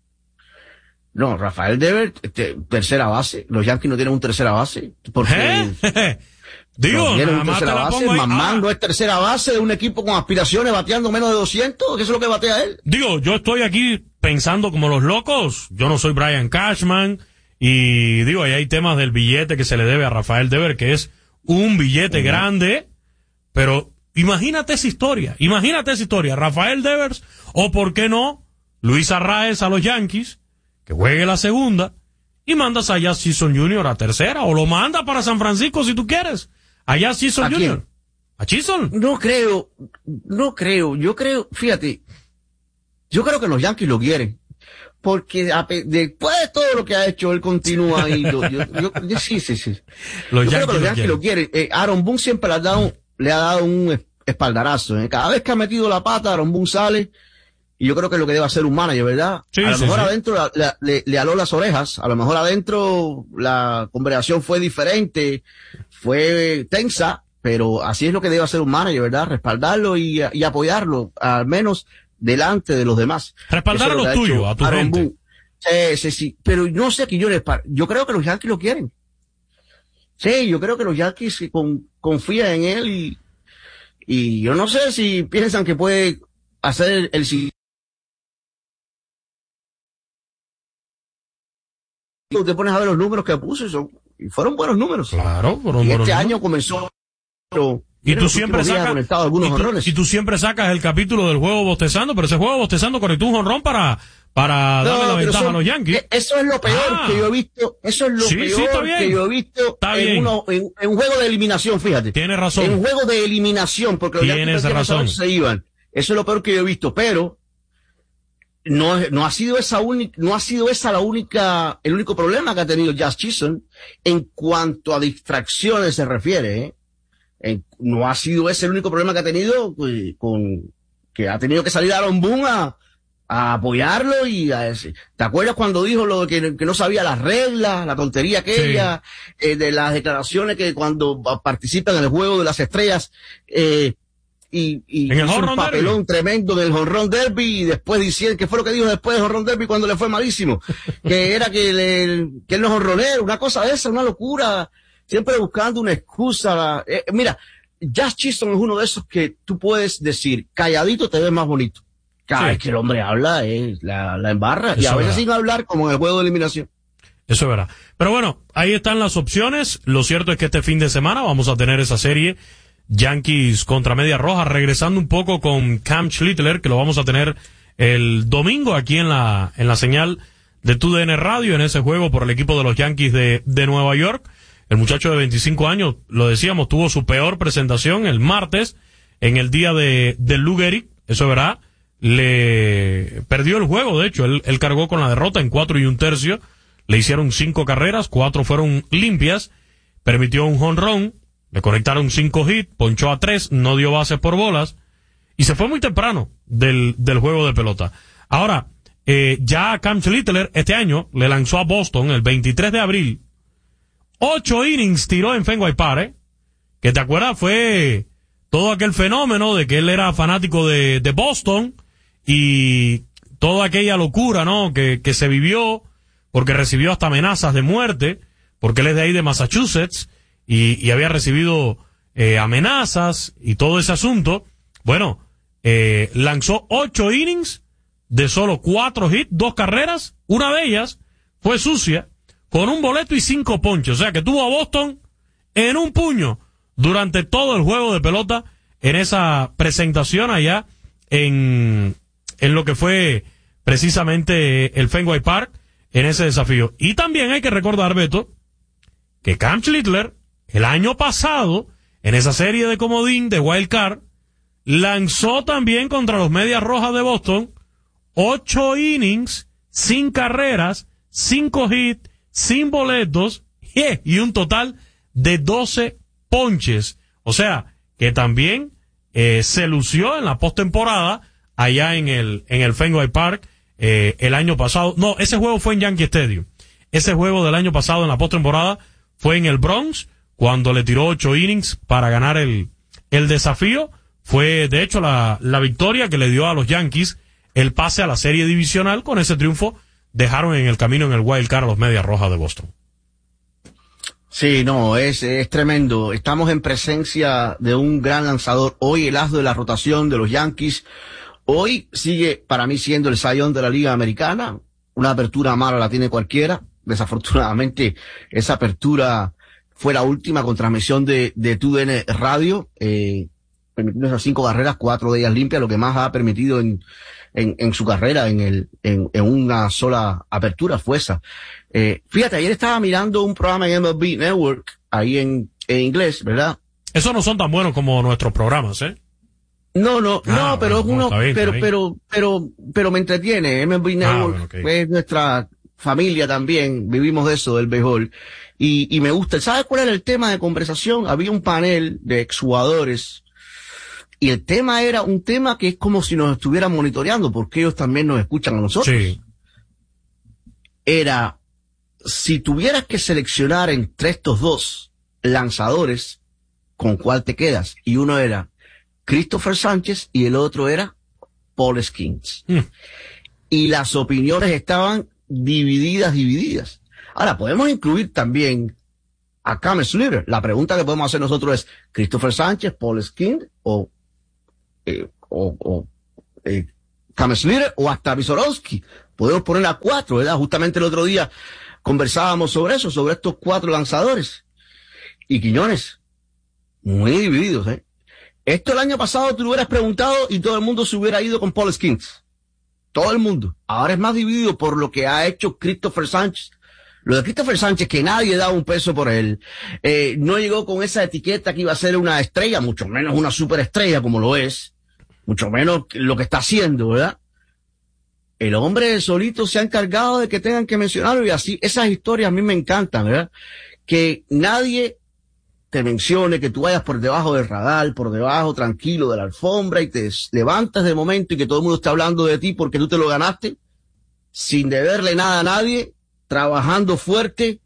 No, Rafael Devers, este, tercera base. Los Yankees no tienen un tercera base. Porque ¿Eh? Digo, no tienen nada un más te tercera la base. pongo ahí. Mamando Ah, es tercera base de un equipo con aspiraciones, bateando menos de doscientos. ¿Qué es lo que batea él? digo, yo estoy aquí pensando como los locos. Yo no soy Brian Cashman. Y digo, ahí hay temas del billete que se le debe a Rafael Devers, que es un billete uh-huh. grande. Pero imagínate esa historia. Imagínate esa historia. Rafael Devers, o por qué no, Luis Arraez a los Yankees, que juegue la segunda, y mandas a Jazz Chisholm junior a tercera, o lo manda para San Francisco si tú quieres. A Jazz Chisholm junior ¿A Chisholm? No creo, no creo. Yo creo, fíjate, yo creo que los Yankees lo quieren. Porque a, después de todo lo que ha hecho, él continúa ahí. Yo, yo, yo, yo, sí, sí, sí. Los yo Yankees creo que los lo Yankees lo quieren. Eh, Aaron Boone siempre le ha dado, le ha dado un espaldarazo. ¿eh? Cada vez que ha metido la pata, Aaron Boone sale. Y yo creo que es lo que debe hacer un manager, ¿verdad? Sí, a lo sí, mejor sí. adentro la, la, le, le aló las orejas. A lo mejor adentro la conversación fue diferente, fue tensa, pero así es lo que debe hacer un manager, ¿verdad? Respaldarlo y, y apoyarlo, al menos delante de los demás. Respaldar a los tuyos, a tu Aaron gente. Boone. Sí, sí, sí. Pero no sé que yo les par... Yo creo que los Yankees lo quieren. Sí, yo creo que los Yankees con, confían en él y, y yo no sé si piensan que puede hacer el siguiente. Te pones a ver los números que puso y, son, y fueron buenos números. Claro, fueron y buenos este números. año comenzó. Pero, y tú siempre sacas y, tú, y tú siempre sacas el capítulo del juego bostezando, pero ese juego bostezando conectó un jonrón para para no, darle la ventaja son, a los Yankees. Eso es lo peor ah. que yo he visto. Eso es lo sí, peor sí, que yo he visto en, uno, en, en un juego de eliminación, fíjate. Tienes razón. En un juego de eliminación, porque los Tienes Yankees razón. se iban. Eso es lo peor que yo he visto, pero no, no ha sido esa única, no ha sido esa la única, el único problema que ha tenido Jazz Chisholm en cuanto a distracciones se refiere, ¿eh? En, no ha sido ese el único problema que ha tenido, pues, con, que ha tenido que salir Aaron Boone a, a apoyarlo y a ese. ¿Te acuerdas cuando dijo lo de que, que no sabía las reglas, la tontería aquella, sí. eh, de las declaraciones que cuando participa en el juego de las estrellas, eh, y, y ¿En el hizo un papelón derby? tremendo del Home Derby y después diciendo, ¿qué fue lo que dijo después del Home Derby cuando le fue malísimo? que era que, le, que él no es honronero, una cosa de esa, una locura, siempre buscando una excusa. Eh, mira, Jazz Chisholm es uno de esos que tú puedes decir, calladito te ves más bonito. Cada sí. vez que el hombre habla, eh, la, la embarra, Eso y a veces verá. sin hablar, como en el juego de eliminación. Eso es verdad. Pero bueno, ahí están las opciones. Lo cierto es que este fin de semana vamos a tener esa serie Yankees contra Medias Rojas, regresando un poco con Cam Schlittler, que lo vamos a tener el domingo aquí en la en la señal de Tu D N Radio, en ese juego por el equipo de los Yankees de, de Nueva York. El muchacho de veinticinco años, lo decíamos, tuvo su peor presentación el martes, en el día de, de Lou Gehrig, eso es verdad, le perdió el juego, de hecho, él, él cargó con la derrota en cuatro y un tercio, le hicieron cinco carreras, cuatro fueron limpias, permitió un jonrón, le conectaron cinco hits, ponchó a tres, no dio bases por bolas, y se fue muy temprano del, del juego de pelota. Ahora, eh, ya Cam Schlittler este año le lanzó a Boston el veintitrés de abril, ocho innings tiró en Fenway Park, ¿eh? Que te acuerdas fue todo aquel fenómeno de que él era fanático de, de Boston y toda aquella locura, ¿no? Que, que se vivió porque recibió hasta amenazas de muerte, porque él es de ahí de Massachusetts y, y había recibido eh, amenazas y todo ese asunto. Bueno, eh, lanzó ocho innings de solo cuatro hits, dos carreras, una de ellas fue sucia, con un boleto y cinco ponches. O sea que tuvo a Boston en un puño durante todo el juego de pelota en esa presentación allá en, en lo que fue precisamente el Fenway Park en ese desafío. Y también hay que recordar, Beto, que Cam Schlittler el año pasado en esa serie de comodín de Wild Card lanzó también contra los Medias Rojas de Boston ocho innings, sin carreras, cinco hits, sin boletos, yeah, y un total de doce ponches. O sea, que también eh, se lució en la postemporada allá en el en el Fenway Park eh, el año pasado. No, ese juego fue en Yankee Stadium. Ese juego del año pasado en la postemporada fue en el Bronx, cuando le tiró ocho innings para ganar el el desafío. Fue, de hecho, la, la victoria que le dio a los Yankees el pase a la serie divisional. Con ese triunfo dejaron en el camino en el Wild Card a los Medias Rojas de Boston. Sí, no, es, es tremendo. Estamos en presencia de un gran lanzador. Hoy el as de la rotación de los Yankees. Hoy sigue para mí siendo el Cy Young de la Liga Americana. Una apertura mala la tiene cualquiera. Desafortunadamente, esa apertura fue la última con transmisión de, de Tu D N Radio. Eh, permitiendo esas cinco carreras, cuatro de ellas limpias, lo que más ha permitido en, en, en su carrera, en el, en, en una sola apertura fue esa. Eh, fíjate, ayer estaba mirando un programa en M L B Network, ahí en, en inglés, ¿verdad? Esos no son tan buenos como nuestros programas, ¿eh? No, no, ah, no, pero bueno, uno, no, bien, pero, pero, pero, pero me entretiene. M L B Network ah, bueno, okay. Es nuestra familia también, vivimos de eso, del béisbol. Y, y me gusta. ¿Sabes cuál era el tema de conversación? Había un panel de exjugadores. Y el tema era un tema que es como si nos estuvieran monitoreando, porque ellos también nos escuchan a nosotros. Sí. Era, si tuvieras que seleccionar entre estos dos lanzadores, ¿con cuál te quedas? Y uno era Christopher Sánchez y el otro era Paul Skeens. Mm. Y las opiniones estaban divididas, divididas. Ahora, podemos incluir también a Cam Slater. La pregunta que podemos hacer nosotros es, ¿Christopher Sánchez, Paul Skeens o, eh, o, o eh, Cam Slater o hasta Visorowski? Podemos poner a cuatro, ¿verdad? Justamente el otro día conversábamos sobre eso, sobre estos cuatro lanzadores. Y Quiñones, muy divididos, ¿eh? Esto el año pasado tú lo hubieras preguntado y todo el mundo se hubiera ido con Paul Skeens. Todo el mundo. Ahora es más dividido por lo que ha hecho Christopher Sánchez. Lo de Christopher Sánchez, que nadie daba un peso por él, eh, no llegó con esa etiqueta que iba a ser una estrella, mucho menos una superestrella como lo es, mucho menos lo que está haciendo, ¿verdad? El hombre solito se ha encargado de que tengan que mencionarlo y así, esas historias a mí me encantan, ¿verdad? Que nadie te mencione, que tú vayas por debajo del radar, por debajo tranquilo de la alfombra y te levantas de momento y que todo el mundo esté hablando de ti porque tú te lo ganaste, sin deberle nada a nadie, trabajando fuerte,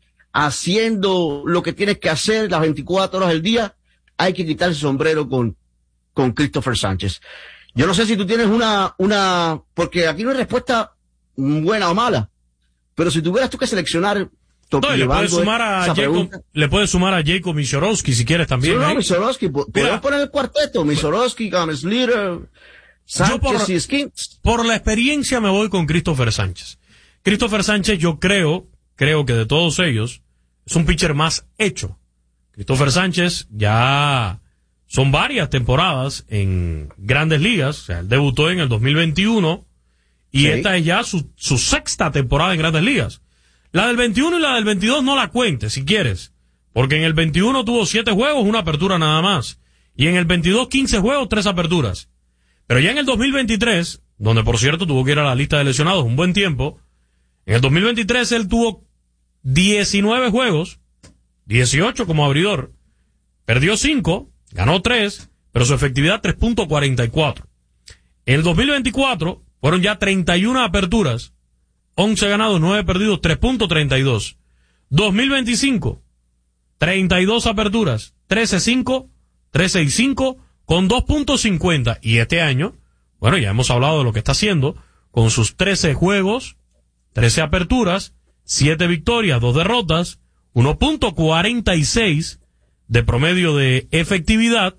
haciendo lo que tienes que hacer las veinticuatro horas del día. Hay que quitar el sombrero con, con Christopher Sánchez. Yo no sé si tú tienes una, una, porque aquí no hay respuesta buena o mala, pero si tuvieras tú que seleccionar. No, le puedes sumar a Jacob, le puedes sumar a Jacob Misorowski si quieres también. Sí, no, Misorowski, podemos poner el cuarteto, Misorowski, Cam Slater, Sánchez por, y Skeens. Por la experiencia me voy con Christopher Sánchez. Christopher Sánchez, yo creo, creo que de todos ellos, es un pitcher más hecho. Christopher Sánchez ya son varias temporadas en Grandes Ligas, o sea, él debutó en el dos mil veintiuno y sí. Esta es ya su, su sexta temporada en Grandes Ligas. La del veintiuno y la del veintidós no la cuentes, si quieres. Porque en el veintiuno tuvo siete juegos, una apertura nada más. Y en el veintidós, quince juegos, tres aperturas. Pero ya en el dos mil veintitrés, donde por cierto tuvo que ir a la lista de lesionados un buen tiempo, en el dos mil veintitrés él tuvo diecinueve juegos, dieciocho como abridor. Perdió cinco, ganó tres, pero su efectividad tres punto cuarenta y cuatro. En el dos mil veinticuatro fueron ya treinta y una aperturas, once ganados, nueve perdidos, tres punto treinta y dos. dos mil veinticinco, treinta y dos aperturas, trece cinco, trece y cinco, con dos punto cincuenta. Y este año, bueno, ya hemos hablado de lo que está haciendo, con sus trece juegos, trece aperturas, siete victorias, dos derrotas, uno punto cuarenta y seis de promedio de efectividad.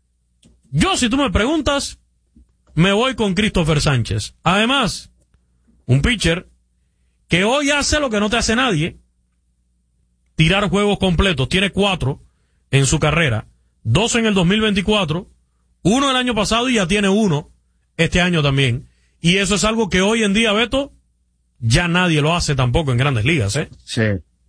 Yo, si tú me preguntas, me voy con Christopher Sánchez. Además, un pitcher que hoy hace lo que no te hace nadie, tirar juegos completos. Tiene cuatro en su carrera, dos en el dos mil veinticuatro, uno el año pasado y ya tiene uno este año también. Y eso es algo que hoy en día, Beto, ya nadie lo hace tampoco en Grandes Ligas, ¿eh? Sí.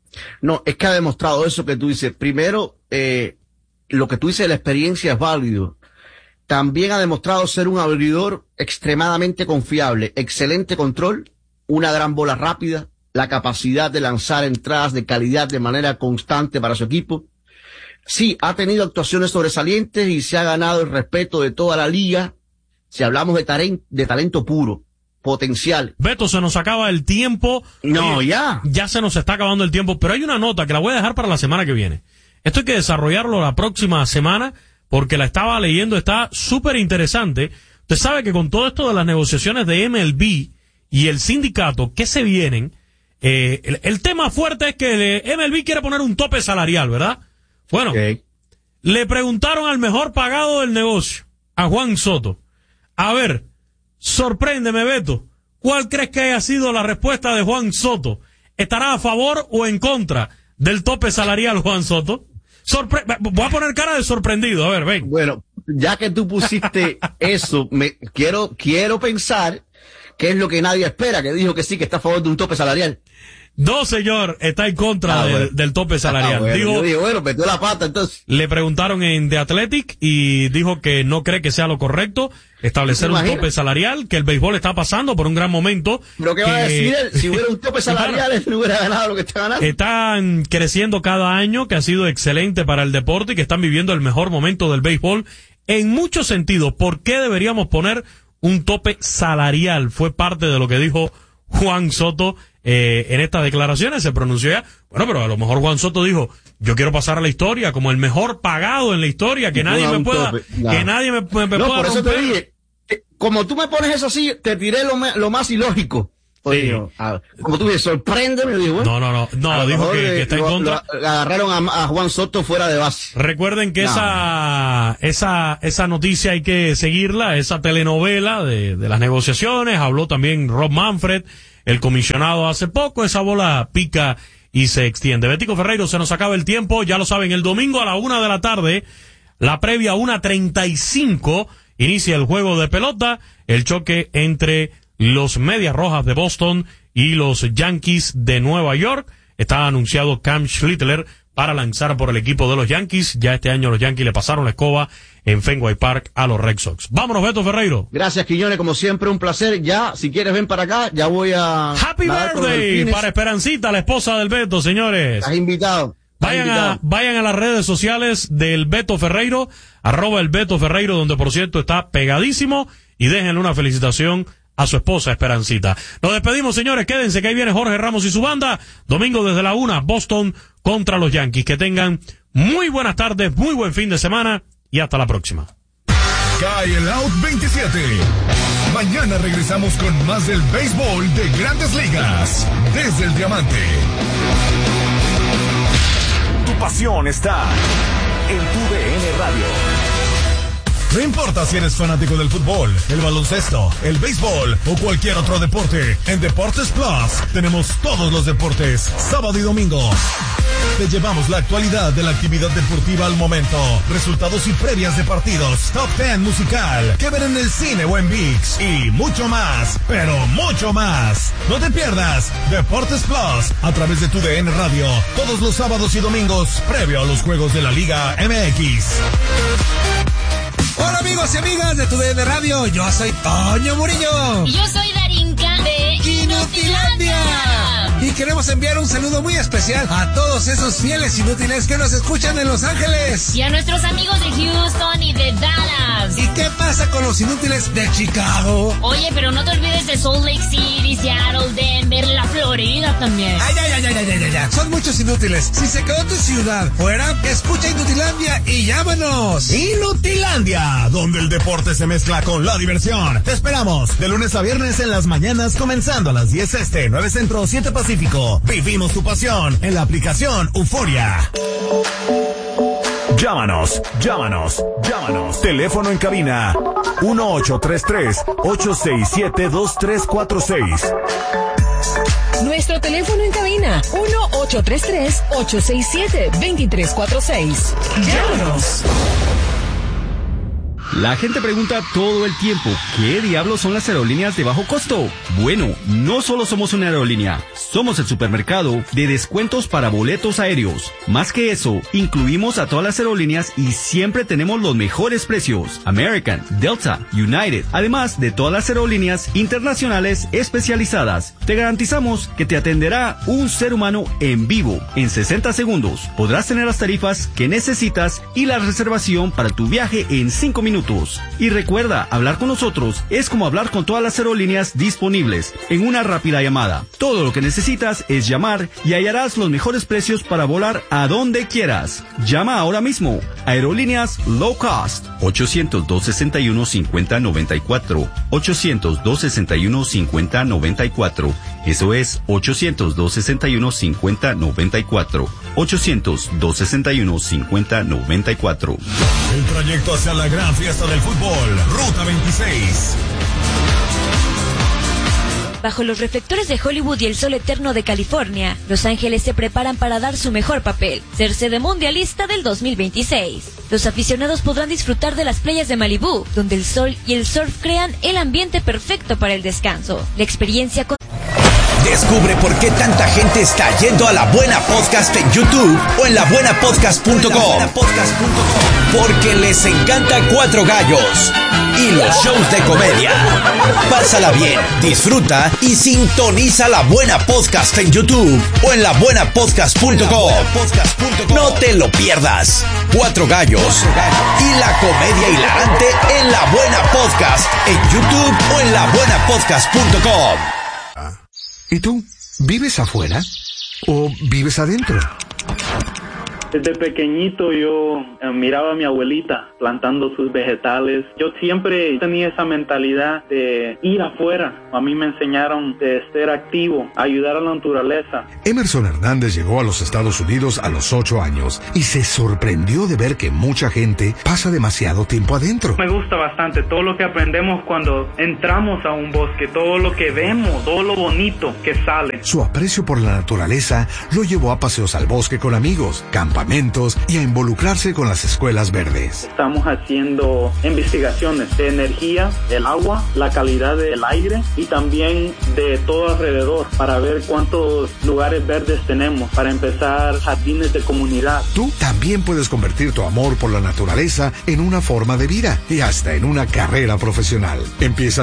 No, es que ha demostrado eso que tú dices. Primero, eh, lo que tú dices de la experiencia es válido. También ha demostrado ser un abridor extremadamente confiable, excelente control, una gran bola rápida, la capacidad de lanzar entradas de calidad de manera constante para su equipo. Sí, ha tenido actuaciones sobresalientes y se ha ganado el respeto de toda la liga. Si hablamos de, taren- de talento puro, potencial. Beto, se nos acaba el tiempo. No, Oye, ya. Ya se nos está acabando el tiempo, pero hay una nota que la voy a dejar para la semana que viene. Esto hay que desarrollarlo la próxima semana porque la estaba leyendo, está súper interesante. Usted sabe que con todo esto de las negociaciones de M L B y el sindicato que se vienen, eh, el, el tema fuerte es que el M L B quiere poner un tope salarial, ¿verdad? Bueno, okay. Le preguntaron al mejor pagado del negocio, a Juan Soto. A ver, sorpréndeme, Beto. ¿Cuál crees que haya sido la respuesta de Juan Soto? ¿Estará a favor o en contra del tope salarial, Juan Soto? Sorpre- Voy a poner cara de sorprendido, a ver, ven. Bueno, ya que tú pusiste eso, me quiero quiero pensar que es lo que nadie espera, que dijo que sí, que está a favor de un tope salarial. No, señor, está en contra ah, del, bueno. del tope salarial. Ah, bueno. Digo, Yo digo, bueno, metió la pata, entonces. Le preguntaron en The Athletic y dijo que no cree que sea lo correcto establecer un tope salarial, que el béisbol está pasando por un gran momento. ¿Pero qué que, va a decir él? Si hubiera un tope salarial, él no hubiera ganado lo que está ganando. Están creciendo cada año, que ha sido excelente para el deporte y que están viviendo el mejor momento del béisbol en muchos sentidos. ¿Por qué deberíamos poner un tope salarial? Fue parte de lo que dijo Juan Soto eh, en estas declaraciones. Se pronunció ya. Bueno, pero a lo mejor Juan Soto dijo, yo quiero pasar a la historia como el mejor pagado en la historia, que nadie me pueda, no. que nadie me, me, me no, pueda por eso romper. te dije, como tú me pones eso así, te tiré lo, lo más ilógico. Oye, sí. a, como tú dices, sorpréndeme, digo, bueno. No, no, no, no, dijo que, de, que está lo, en contra. Lo, agarraron a, a Juan Soto fuera de base. Recuerden que no. esa, esa, esa noticia hay que seguirla, esa telenovela de, de las negociaciones, habló también Rob Manfred, el comisionado hace poco, esa bola pica y se extiende. Betico Ferreiro, se nos acaba el tiempo, ya lo saben, el domingo a la una de la tarde, la previa una treinta y cinco, inicia el juego de pelota, el choque entre los Medias Rojas de Boston y los Yankees de Nueva York. Está anunciado Cam Schlittler para lanzar por el equipo de los Yankees. Ya este año los Yankees le pasaron la escoba en Fenway Park a los Red Sox. Vámonos, Beto Ferreiro. Gracias, Quiñones, como siempre, un placer. Ya, si quieres, ven para acá, ya voy a... Happy birthday para Esperancita, la esposa del Beto, señores. Estás invitado. Vayan a, vayan a las redes sociales del Beto Ferreiro, arroba el Beto Ferreiro, donde por cierto está pegadísimo, y déjenle una felicitación a su esposa Esperancita. Nos despedimos, señores, quédense que ahí viene Jorge Ramos y su banda, domingo desde la una, Boston contra los Yankees. Que tengan muy buenas tardes, muy buen fin de semana, y hasta la próxima. Cae el Out veintisiete. Mañana regresamos con más del béisbol de Grandes Ligas, desde el Diamante. Tu pasión está en tu D N Radio. No importa si eres fanático del fútbol, el baloncesto, el béisbol o cualquier otro deporte, en Deportes Plus tenemos todos los deportes, sábado y domingo. Te llevamos la actualidad de la actividad deportiva al momento, resultados y previas de partidos, top diez musical, que ver en el cine o en ViX y mucho más, pero mucho más. No te pierdas Deportes Plus a través de tu D N Radio, todos los sábados y domingos, previo a los juegos de la Liga M X. Hola amigos y amigas de tu D N Radio, yo soy Toño Murillo. Y yo soy Darinka de Inutilandia. Y queremos enviar un saludo muy especial a todos esos fieles inútiles que nos escuchan en Los Ángeles. Y a nuestros amigos de Houston y de Dallas. ¿Y qué pasa con los inútiles de Chicago? Oye, pero no te olvides de Salt Lake City, Seattle, Denver, la Florida también. Ay, ay, ay, ay, ay, ay, ay. Son muchos inútiles. Si se quedó tu ciudad fuera, escucha Inutilandia y llámanos. Inutilandia, donde el deporte se mezcla con la diversión. Te esperamos de lunes a viernes en las mañanas, comenzando a las diez este, nueve centro, siete pacífico. Vivimos tu pasión en la aplicación Euforia. Llámanos, llámanos, llámanos. Teléfono en cabina uno ocho tres tres, ocho seis siete, dos tres cuatro seis. Nuestro teléfono en cabina uno ocho tres tres, ocho seis siete, dos tres cuatro seis. Llámanos. La gente pregunta todo el tiempo, ¿qué diablos son las aerolíneas de bajo costo? Bueno, no solo somos una aerolínea, somos el supermercado de descuentos para boletos aéreos. Más que eso, incluimos a todas las aerolíneas y siempre tenemos los mejores precios. American, Delta, United, además de todas las aerolíneas internacionales especializadas. Te garantizamos que te atenderá un ser humano en vivo. En sesenta segundos podrás tener las tarifas que necesitas y la reservación para tu viaje en cinco minutos. Y recuerda, hablar con nosotros es como hablar con todas las aerolíneas disponibles en una rápida llamada. Todo lo que necesitas es llamar y hallarás los mejores precios para volar a donde quieras. Llama ahora mismo. Aerolíneas Low Cost. ochocientos, dos sesenta y uno, cincuenta noventa y cuatro. ochocientos, dos sesenta y uno, cincuenta noventa y cuatro. Eso es ochocientos, dos sesenta y uno, cincuenta noventa y cuatro. ochocientos, dos sesenta y uno, cincuenta noventa y cuatro. El trayecto hacia la gran fiesta del fútbol, Ruta veintiséis. Bajo los reflectores de Hollywood y el sol eterno de California, Los Ángeles se preparan para dar su mejor papel, ser sede mundialista del dos mil veintiséis. Los aficionados podrán disfrutar de las playas de Malibú, donde el sol y el surf crean el ambiente perfecto para el descanso. La experiencia con... Descubre por qué tanta gente está yendo a La Buena Podcast en YouTube o en la buena podcast punto com. Porque les encanta Cuatro Gallos y los shows de comedia. Pásala bien, disfruta y sintoniza La Buena Podcast en YouTube o en la buena podcast punto com. No te lo pierdas. Cuatro Gallos y la comedia hilarante en La Buena Podcast en YouTube o en la buena podcast punto com. ¿Y tú? ¿Vives afuera o vives adentro? Desde pequeñito yo eh, miraba a mi abuelita plantando sus vegetales. Yo siempre tenía esa mentalidad de ir afuera. A mí me enseñaron de ser activo, ayudar a la naturaleza. Emerson Hernández llegó a los Estados Unidos a los ocho años y se sorprendió de ver que mucha gente pasa demasiado tiempo adentro. Me gusta bastante todo lo que aprendemos cuando entramos a un bosque, todo lo que vemos, todo lo bonito que sale. Su aprecio por la naturaleza lo llevó a paseos al bosque con amigos, campamentos y a involucrarse con las escuelas verdes. Estamos haciendo investigaciones de energía, el agua, la calidad del aire y también de todo alrededor para ver cuántos lugares verdes tenemos, para empezar jardines de comunidad. Tú también puedes convertir tu amor por la naturaleza en una forma de vida y hasta en una carrera profesional. Empieza